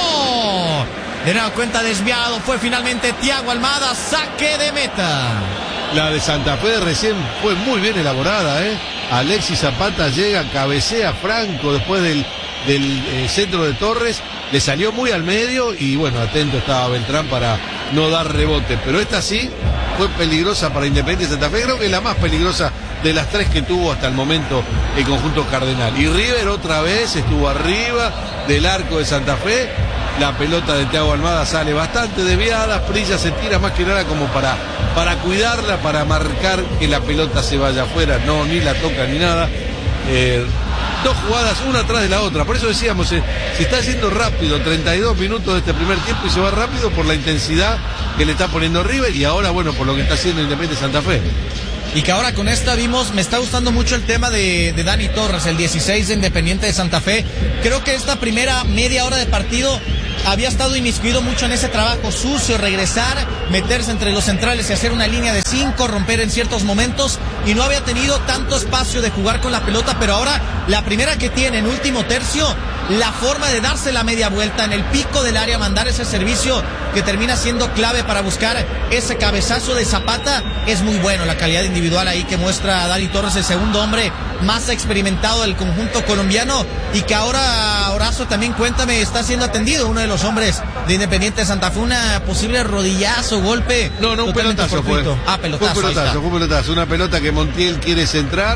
De nueva cuenta desviado, fue finalmente Thiago Almada, saque de meta. La de Santa Fe recién fue muy bien elaborada, ¿eh? Alexis Zapata llega, cabecea Franco después del, del eh, centro de Torres, le salió muy al medio y bueno, atento estaba Beltrán para no dar rebote, pero esta sí fue peligrosa para Independiente Santa Fe, creo que la más peligrosa de las tres que tuvo hasta el momento el conjunto cardenal. Y River otra vez estuvo arriba del arco de Santa Fe. La pelota de Thiago Almada sale bastante desviada, Prilla se tira más que nada como para, para cuidarla, para marcar que la pelota se vaya afuera, no, ni la toca ni nada. Eh, dos jugadas, una atrás de la otra, por eso decíamos, eh, se está haciendo rápido, treinta y dos minutos de este primer tiempo y se va rápido por la intensidad que le está poniendo River y ahora, bueno, por lo que está haciendo Independiente Santa Fe. Y que ahora con esta vimos, me está gustando mucho el tema de, de Dani Torres, el dieciséis de Independiente de Santa Fe. Creo que esta primera media hora de partido había estado inmiscuido mucho en ese trabajo sucio, regresar, meterse entre los centrales y hacer una línea de cinco, romper en ciertos momentos, y no había tenido tanto espacio de jugar con la pelota, pero ahora la primera que tiene en último tercio, la forma de darse la media vuelta en el pico del área, mandar ese servicio que termina siendo clave para buscar ese cabezazo de Zapata, es muy bueno. La calidad individual ahí que muestra Dani Torres, el segundo hombre más experimentado del conjunto colombiano, y que ahora, Horacio, también cuéntame, está siendo atendido uno de los hombres de Independiente de Santa Fe, una posible rodillazo, golpe. No, no, un pelotazo fue. Ah, pelotazo. Fue un pelotazo, fue un pelotazo, una pelota que Montiel quiere centrar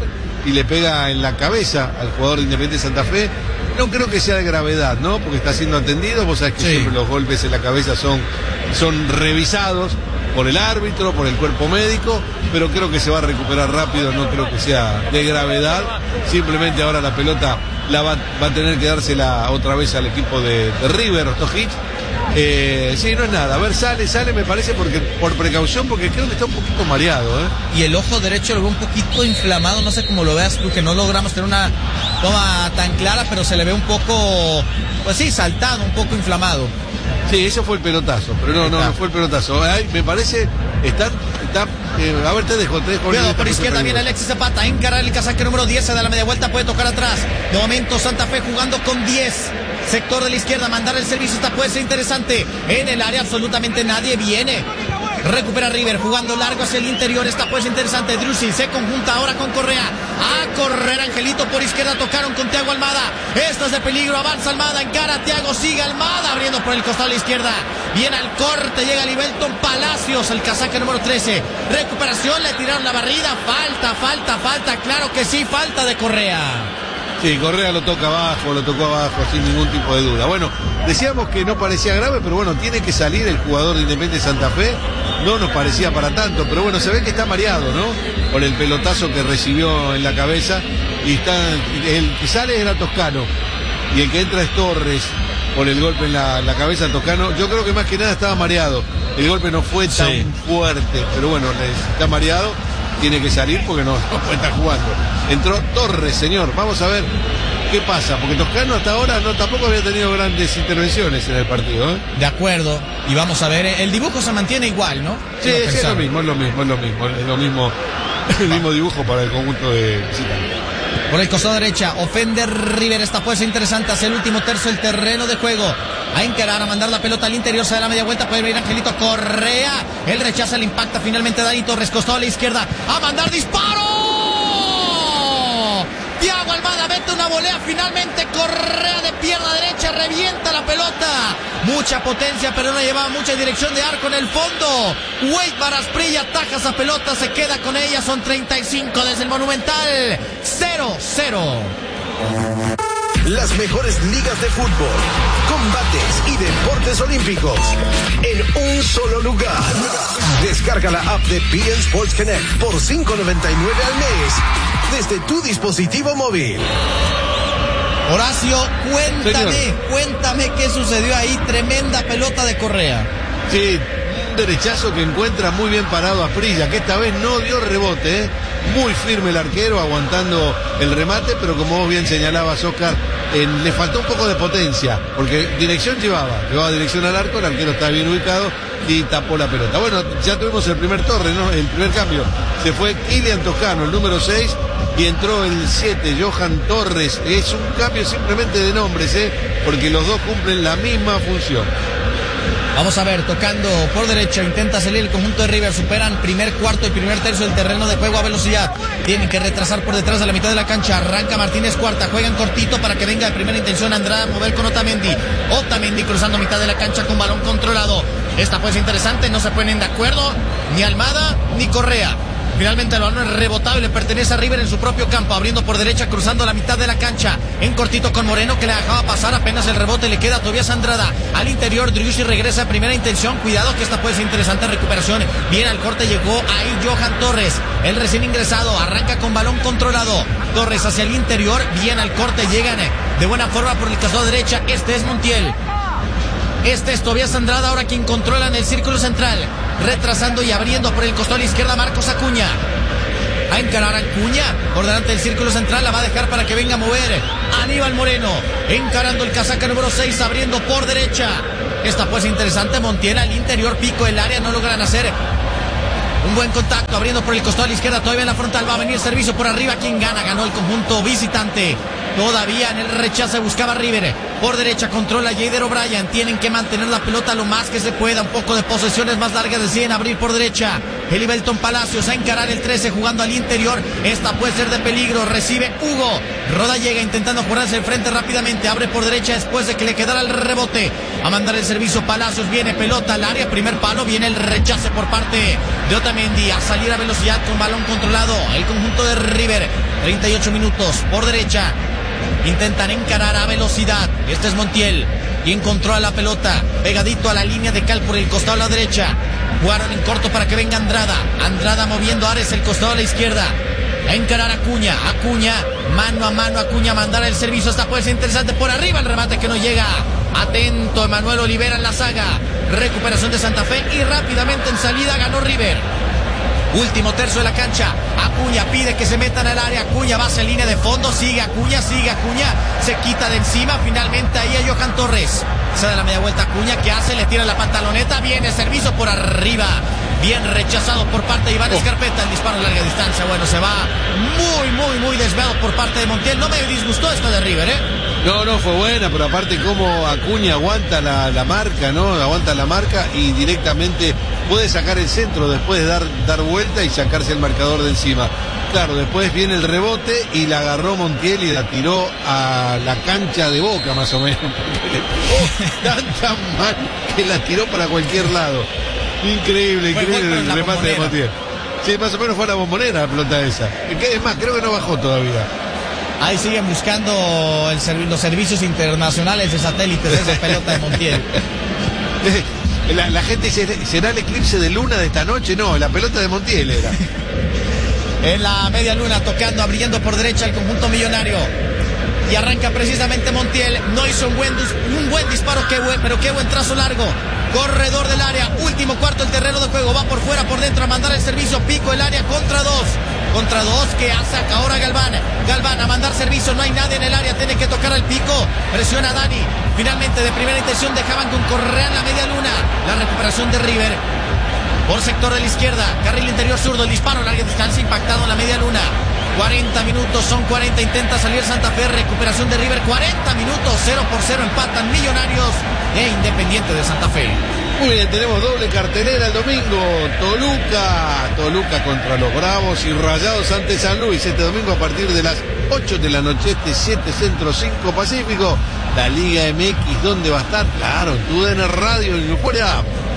y le pega en la cabeza al jugador de Independiente Santa Fe. No creo que sea de gravedad, ¿no? Porque está siendo atendido. Vos sabés que sí, siempre los golpes en la cabeza son, son revisados por el árbitro, por el cuerpo médico, pero creo que se va a recuperar rápido, no creo que sea de gravedad. Simplemente ahora la pelota la va, va a tener que dársela otra vez al equipo de, de River, Ostojic. Eh, sí, no es nada. A ver, sale, sale, me parece, porque por precaución, porque creo que está un poquito mareado, ¿eh? Y el ojo derecho lo veo un poquito inflamado, no sé cómo lo veas tú, que no logramos tener una toma tan clara, pero se le ve un poco, pues sí, saltado, un poco inflamado. Sí, eso fue el pelotazo, pero no, no, no fue el pelotazo. Ay, me parece, están, está, eh, a ver, te dejo, te dejo. Cuidado, por izquierda viene Alexis Zapata, encarar el casaque número diez, se da la media vuelta, puede tocar atrás. De momento Santa Fe jugando con diez. Sector de la izquierda, mandar el servicio, esta puede ser interesante. En el área absolutamente nadie viene. Recupera River, jugando largo hacia el interior, esta puede ser interesante. Driussi se conjunta ahora con Correa. A correr Angelito por izquierda, tocaron con Thiago Almada. Esto es de peligro, avanza Almada, encara a Thiago, sigue Almada, abriendo por el costado de la izquierda. Viene al corte, llega Libelton Palacios, el casaca número trece. Recuperación, le tiraron la barrida, falta, falta, falta, claro que sí, falta de Correa. Sí, Correa lo toca abajo, lo tocó abajo sin ningún tipo de duda. Bueno, decíamos que no parecía grave, pero bueno, tiene que salir el jugador de Independiente Santa Fe. No nos parecía para tanto, pero bueno, se ve que está mareado, ¿no? Por el pelotazo que recibió en la cabeza. Y está, el que sale era Toscano. Y el que entra es Torres por el golpe en la, la cabeza Toscano. Yo creo que más que nada estaba mareado. El golpe no fue tan sí. fuerte, pero bueno, está mareado. Tiene que salir porque no, no puede estar jugando. Entró Torres, señor. Vamos a ver qué pasa, porque Toscano hasta ahora no tampoco había tenido grandes intervenciones en el partido, ¿eh? De acuerdo. Y vamos a ver, el dibujo se mantiene igual, ¿no? Sí, sí, es lo mismo, es lo mismo, es lo mismo, es lo mismo, el mismo dibujo para el conjunto de visitantes. Por el costado derecha, ofende River, esta puede ser interesante hacia el último tercio del terreno de juego. A encarar, a mandar la pelota al interior, se da la media vuelta, puede venir Angelito Correa. Él rechaza, el impacta finalmente Dani Torres, costado a la izquierda, a mandar disparo. Thiago Almada mete una volea, finalmente Correa de pierna derecha, revienta la pelota. Mucha potencia, pero no llevaba mucha dirección de arco en el fondo. Wade Barasprilla ataja esa pelota, se queda con ella, son treinta y cinco desde el Monumental. cero cero. Las mejores ligas de fútbol, combates y deportes olímpicos en un solo lugar. Descarga la app de B N Sports Connect por cinco noventa y nueve al mes desde tu dispositivo móvil. Horacio, cuéntame, Señor. cuéntame qué sucedió ahí. Tremenda pelota de Correa. Sí, un derechazo que encuentra muy bien parado a Asprilla, que esta vez no dio rebote, ¿eh? Muy firme el arquero, aguantando el remate, pero como vos bien señalabas, Oscar, eh, le faltó un poco de potencia, porque dirección llevaba, llevaba dirección al arco, el arquero estaba bien ubicado y tapó la pelota. Bueno, ya tuvimos el primer torre, ¿no? El primer cambio. Se fue Kylian Toscano, el número seis, y entró el siete, Johan Torres. Es un cambio simplemente de nombres, ¿eh? Porque los dos cumplen la misma función. Vamos a ver, tocando por derecha, intenta salir el conjunto de River, superan primer cuarto y primer tercio del terreno de juego a velocidad. Tienen que retrasar por detrás de la mitad de la cancha. Arranca Martínez Cuarta, juegan cortito para que venga de primera intención Andrada a mover con Otamendi. Otamendi cruzando mitad de la cancha con balón controlado. Esta pues interesante, no se ponen de acuerdo ni Almada ni Correa. Finalmente el balón es rebotado y le pertenece a River en su propio campo, abriendo por derecha, cruzando la mitad de la cancha, en cortito con Moreno, que le dejaba pasar, apenas el rebote le queda a Tobias Andrada, al interior Driussi regresa a primera intención, cuidado que esta puede ser interesante recuperación, bien al corte, llegó ahí Johan Torres, el recién ingresado, arranca con balón controlado, Torres hacia el interior, bien al corte, llegan de buena forma por el costado derecha, este es Montiel. Este es Tobias Andrada, ahora quien controla en el círculo central. Retrasando y abriendo por el costado a la izquierda Marcos Acuña. A encarar a Acuña por delante del círculo central. La va a dejar para que venga a mover Aníbal Moreno. Encarando el casaca número seis, abriendo por derecha. Esta pues interesante. Montiel al interior, pico el área, no logran hacer un buen contacto, abriendo por el costado a la izquierda, todavía en la frontal, va a venir servicio por arriba, quien gana, ganó el conjunto visitante, todavía en el rechazo buscaba River, por derecha controla Jader O'Brien, tienen que mantener la pelota lo más que se pueda, un poco de posesiones más largas, deciden abrir por derecha, Elibelton Palacios a encarar el trece, jugando al interior, esta puede ser de peligro, recibe Hugo, Roda llega intentando jurarse el frente rápidamente, abre por derecha después de que le quedara el rebote, a mandar el servicio Palacios, viene pelota al área, primer palo, viene el rechace por parte de Otamendi, a salir a velocidad con balón controlado, el conjunto de River, treinta y ocho minutos, por derecha, intentan encarar a velocidad, este es Montiel, quien controla la pelota, pegadito a la línea de cal por el costado a la derecha, jugaron en corto para que venga Andrada, Andrada moviendo a Ares el costado a la izquierda, a encarar a Acuña, Acuña, mano a mano, Acuña, mandar el servicio, esta puede ser interesante, por arriba el remate que no llega, atento Emanuel Olivera en la saga, recuperación de Santa Fe y rápidamente en salida ganó River. Último tercio de la cancha, Acuña pide que se metan al área, Acuña va hacia línea de fondo, sigue Acuña, sigue Acuña, se quita de encima, finalmente ahí a Johan Torres, se da la media vuelta Acuña, que hace, le tira la pantaloneta, viene servicio por arriba, bien rechazado por parte de Iván oh. Escarpeta, el disparo a larga distancia, bueno, se va muy, muy, muy desviado por parte de Montiel, no me disgustó esta de River, ¿eh? No, no, fue buena, pero aparte cómo Acuña aguanta la, la marca, ¿no? Aguanta la marca y directamente puede sacar el centro después de dar, dar vuelta y sacarse el marcador de encima. Claro, después viene el rebote y la agarró Montiel y la tiró a la cancha de Boca, más o menos. Porque le pegó tan, tan mal que la tiró para cualquier lado. Increíble, increíble el remate de Montiel. Sí, más o menos fue la bombonera la pelota esa. Es más, creo que no bajó todavía. Ahí siguen buscando el servi- los servicios internacionales de satélites de esa pelota de Montiel. La, la gente dice, ¿será el eclipse de luna de esta noche? No, la pelota de Montiel era. En la media luna, tocando, abriendo por derecha el conjunto millonario. Y arranca precisamente Montiel. No hizo un buen, un buen disparo, qué buen, pero qué buen trazo largo. Corredor del área, último cuarto del terreno de juego. Va por fuera, por dentro a mandar el servicio. Pico el área contra dos. Contra dos que saca ahora Galván. Galván a mandar servicio, no hay nadie en el área, tiene que tocar al pico. Presiona a Dani. Finalmente de primera intención dejaban con Correa en la media luna. La recuperación de River. Por sector de la izquierda, carril interior zurdo, el disparo a larga distancia impactado en la media luna. cuarenta minutos, son cuarenta, intenta salir Santa Fe, recuperación de River, cuarenta minutos, cero por cero empatan Millonarios e Independiente de Santa Fe. Muy bien, tenemos doble cartelera el domingo, Toluca, Toluca contra los Bravos y Rayados ante San Luis, este domingo a partir de las ocho de la noche, este siete Centro, cinco Pacífico, la Liga M X, ¿dónde va a estar? Claro, en tu D N Radio y fuera.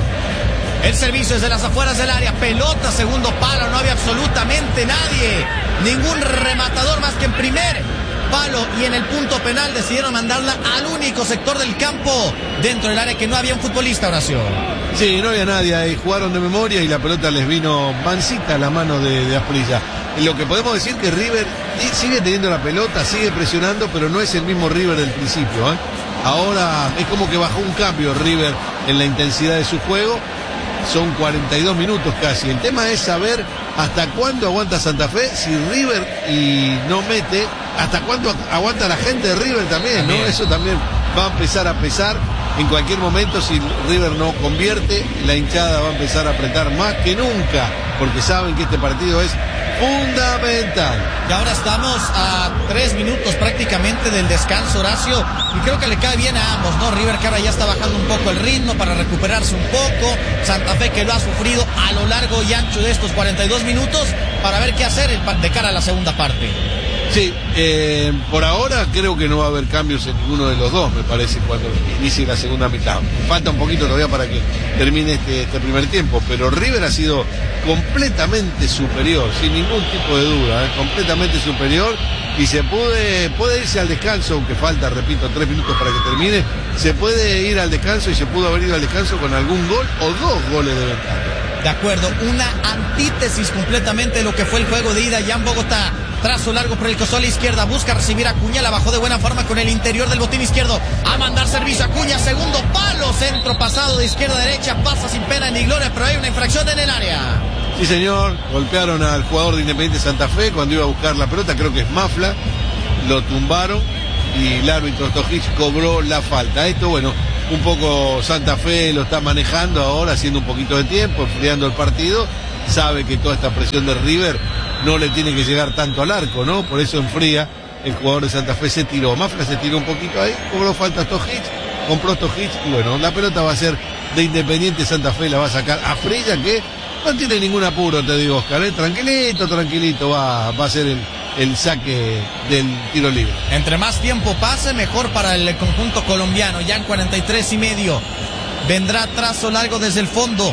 El servicio es de las afueras del área, pelota, segundo palo, no había absolutamente nadie, ningún rematador más que en primer palo y en el punto penal decidieron mandarla al único sector del campo dentro del área que no había un futbolista, Horacio. Sí, no había nadie ahí, jugaron de memoria y la pelota les vino mansita a la mano de, de Asprilla. Lo que podemos decir que River sigue teniendo la pelota, sigue presionando, pero no es el mismo River del principio, ¿eh? Ahora es como que bajó un cambio River en la intensidad de su juego. Son cuarenta y dos minutos casi. El tema es saber hasta cuándo aguanta Santa Fe, si River y no mete, hasta cuándo aguanta la gente de River también, también, ¿no? Eso también va a empezar a pesar. En cualquier momento, si River no convierte, la hinchada va a empezar a apretar más que nunca, porque saben que este partido es fundamental. Y ahora estamos a tres minutos prácticamente del descanso, Horacio, y creo que le cae bien a ambos, ¿no? River que ahora ya está bajando un poco el ritmo para recuperarse un poco, Santa Fe que lo ha sufrido a lo largo y ancho de estos cuarenta y dos minutos para ver qué hacer de cara a la segunda parte. Sí, eh, por ahora creo que no va a haber cambios en ninguno de los dos, me parece, cuando inicie la segunda mitad. Falta un poquito todavía para que termine este, este primer tiempo, pero River ha sido completamente superior, sin ningún tipo de duda, ¿eh? completamente superior, y se puede, puede irse al descanso, aunque falta, repito, tres minutos para que termine, se puede ir al descanso y se pudo haber ido al descanso con algún gol o dos goles de ventaja. De acuerdo, una antítesis completamente de lo que fue el juego de ida ya en Bogotá. Trazo largo por el costado a la izquierda, busca recibir a Acuña, la bajó de buena forma con el interior del botín izquierdo, a mandar servicio a Acuña, segundo palo, centro pasado de izquierda a derecha, pasa sin pena ni gloria, pero hay una infracción en el área. Sí señor, golpearon al jugador de Independiente Santa Fe cuando iba a buscar la pelota, creo que es Mafla, lo tumbaron y el árbitro Stojic cobró la falta. Esto, bueno, un poco Santa Fe lo está manejando ahora, haciendo un poquito de tiempo, enfriando el partido, sabe que toda esta presión de River no le tiene que llegar tanto al arco, ¿no? Por eso enfría, el jugador de Santa Fe se tiró, Mafla se tiró un poquito ahí, cobró falta Stojic, compró Stojic y bueno, la pelota va a ser de Independiente Santa Fe, la va a sacar a Frilla, que no tiene ningún apuro, te digo, Oscar, ¿eh? tranquilito, tranquilito, va, va a ser el, el saque del tiro libre. Entre más tiempo pase, mejor para el conjunto colombiano. Ya en cuarenta y tres y medio. Vendrá trazo largo desde el fondo.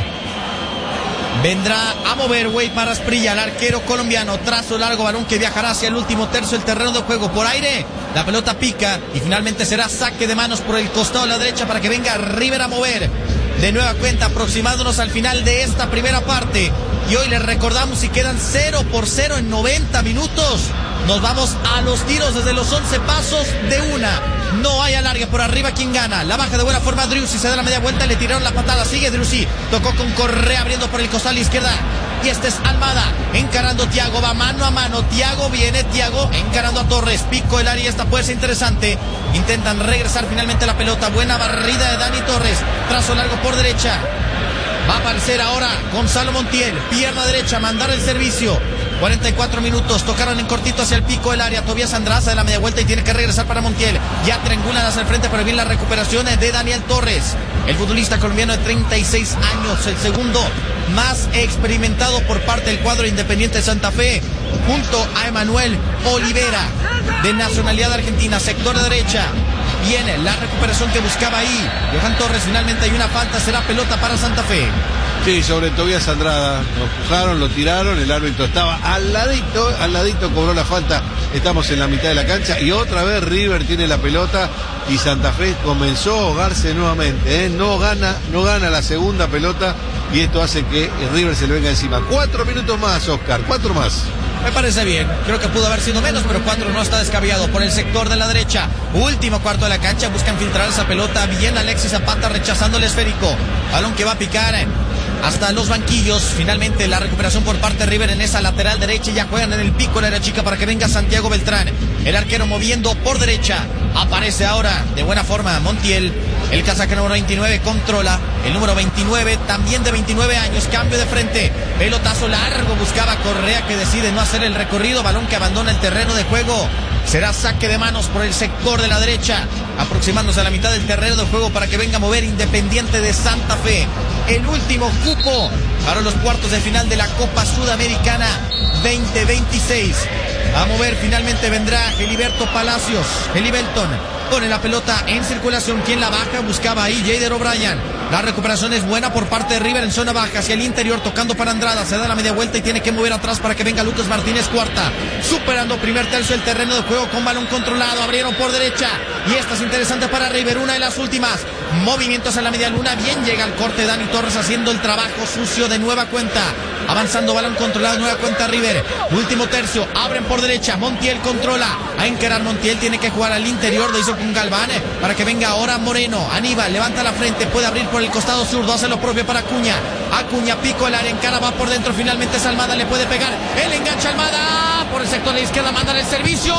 Vendrá a mover Weimar Asprilla, el arquero colombiano. Trazo largo, balón que viajará hacia el último tercio del terreno de juego. Por aire, la pelota pica y finalmente será saque de manos por el costado de la derecha para que venga River a mover. De nueva cuenta, aproximándonos al final de esta primera parte. Y hoy les recordamos, si quedan cero por cero en noventa minutos, nos vamos a los tiros desde los once pasos de una. No hay alargue, por arriba quien gana. La baja de buena forma Driussi, se da la media vuelta, le tiraron la patada, sigue Driussi, tocó con Correa abriendo por el costado a la izquierda. Y este es Almada, encarando Thiago, va mano a mano, Thiago viene, Thiago encarando a Torres, pico el área, esta puede ser interesante. Intentan regresar finalmente la pelota, buena barrida de Dani Torres, trazo largo por derecha. Va a aparecer ahora Gonzalo Montiel, pierna derecha, mandar el servicio. cuarenta y cuatro minutos, tocaron en cortito hacia el pico del área. Tobias Andraza de la media vuelta y tiene que regresar para Montiel. Ya triangulan hacia el frente, pero bien la recuperación de Daniel Torres, el futbolista colombiano de treinta y seis años, el segundo más experimentado por parte del cuadro Independiente de Santa Fe, junto a Emanuel Olivera, de nacionalidad argentina, sector de derecha. Viene la recuperación que buscaba ahí Johan Torres, finalmente hay una falta, será pelota para Santa Fe. Sí, sobre Tobias Andrada, lo empujaron, lo tiraron, el árbitro estaba al ladito, al ladito cobró la falta, estamos en la mitad de la cancha y otra vez River tiene la pelota y Santa Fe comenzó a ahogarse nuevamente, ¿eh? no gana, no gana la segunda pelota y esto hace que River se le venga encima. Cuatro minutos más, Oscar, cuatro más. Me parece bien, creo que pudo haber sido menos, pero cuatro no está descabellado. Por el sector de la derecha, último cuarto de la cancha, buscan filtrar esa pelota, bien Alexis Zapata rechazando el esférico, balón que va a picar hasta los banquillos. Finalmente la recuperación por parte de River en esa lateral derecha, ya juegan en el pico de la chica para que venga Santiago Beltrán, el arquero moviendo por derecha. Aparece ahora de buena forma Montiel, el casaca número veintinueve, controla, el número veintinueve, también de veintinueve años, cambio de frente, pelotazo largo, buscaba Correa que decide no hacer el recorrido, balón que abandona el terreno de juego. Será saque de manos por el sector de la derecha, aproximándose a la mitad del terreno de juego para que venga a mover Independiente de Santa Fe. El último cupo para los cuartos de final de la Copa Sudamericana veinte veintiséis. A mover finalmente vendrá Geliberto Palacios, Gelibelton, pone la pelota en circulación, quien la baja, buscaba ahí Jader O'Brien. La recuperación es buena por parte de River en zona baja, hacia el interior, tocando para Andrada, se da la media vuelta y tiene que mover atrás para que venga Lucas Martínez Cuarta, superando primer tercio del terreno de juego con balón controlado, abrieron por derecha, y esta es interesante para River, una de las últimas, movimientos en la media luna, bien llega el corte Dani Torres haciendo el trabajo sucio de nueva cuenta, avanzando balón controlado, nueva cuenta River, último tercio, abren por derecha, Montiel controla, a encarar Montiel, tiene que jugar al interior, lo hizo con Galván, para que venga ahora Moreno, Aníbal, levanta la frente, puede abrir por el costado zurdo, hace lo propio para Acuña, Acuña, pico el área, encara, va por dentro, finalmente es Almada, le puede pegar, él engancha Almada, por el sector de la izquierda, manda el servicio,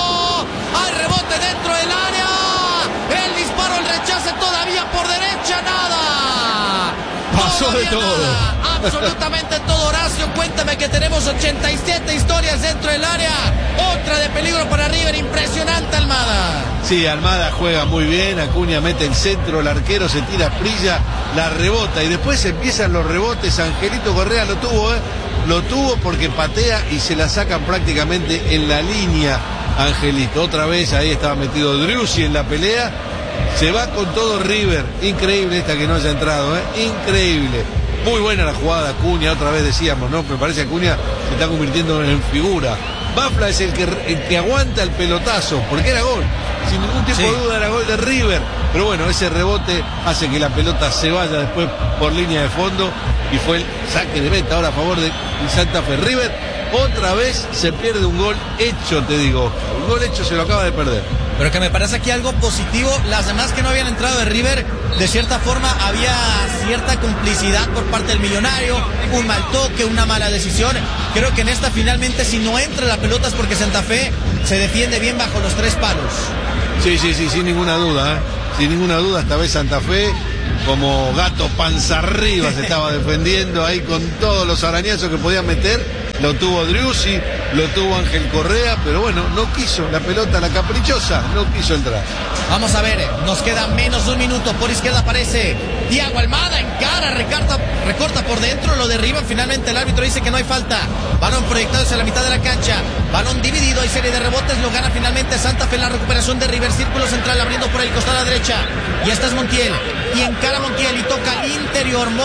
hay rebote dentro del área, el disparo, el rechace todavía por derecha, nada, pasó de todo, nada. Absolutamente todo. Horacio, cuéntame que tenemos ochenta y siete historias dentro del área, otra de peligro para River, impresionante Almada. Sí, Almada juega muy bien, Acuña mete el centro, el arquero se tira Prilla, la rebota y después empiezan los rebotes. Angelito Correa lo tuvo, ¿eh? Lo tuvo porque patea y se la sacan prácticamente en la línea. Angelito, otra vez ahí estaba metido Driussi en la pelea, se va con todo River, increíble esta que no haya entrado, ¿eh? Increíble. Muy buena la jugada de Acuña, otra vez decíamos, ¿no? Me parece que Acuña se está convirtiendo en figura. Bafla es el que, el que aguanta el pelotazo, porque era gol. Sin ningún tipo sí. de duda era gol de River. Pero bueno, ese rebote hace que la pelota se vaya después por línea de fondo y fue el saque de meta ahora a favor de Santa Fe. River otra vez se pierde un gol hecho, te digo. Un gol hecho se lo acaba de perder. Pero que me parece aquí algo positivo, las demás que no habían entrado de River, de cierta forma había cierta complicidad por parte del millonario, un mal toque, una mala decisión. Creo que en esta finalmente si no entra la pelota es porque Santa Fe se defiende bien bajo los tres palos. Sí, sí, sí, sin ninguna duda, ¿eh? Sin ninguna duda, esta vez Santa Fe como gato panza arriba se estaba defendiendo ahí con todos los arañazos que podían meter lo tuvo Driussi, lo tuvo Ángel Correa, pero bueno, no quiso, la pelota, la caprichosa, no quiso entrar. Vamos a ver, nos queda menos de un minuto. Por izquierda aparece Thiago Almada, encara, recorta, recorta por dentro, lo derriban. Finalmente el árbitro dice que no hay falta. Balón proyectado hacia la mitad de la cancha. Balón dividido, hay serie de rebotes, lo gana finalmente Santa Fe. La recuperación de River, círculo central abriendo por el costado a la derecha. Y esta es Montiel. Y encara Montiel y toca al interior.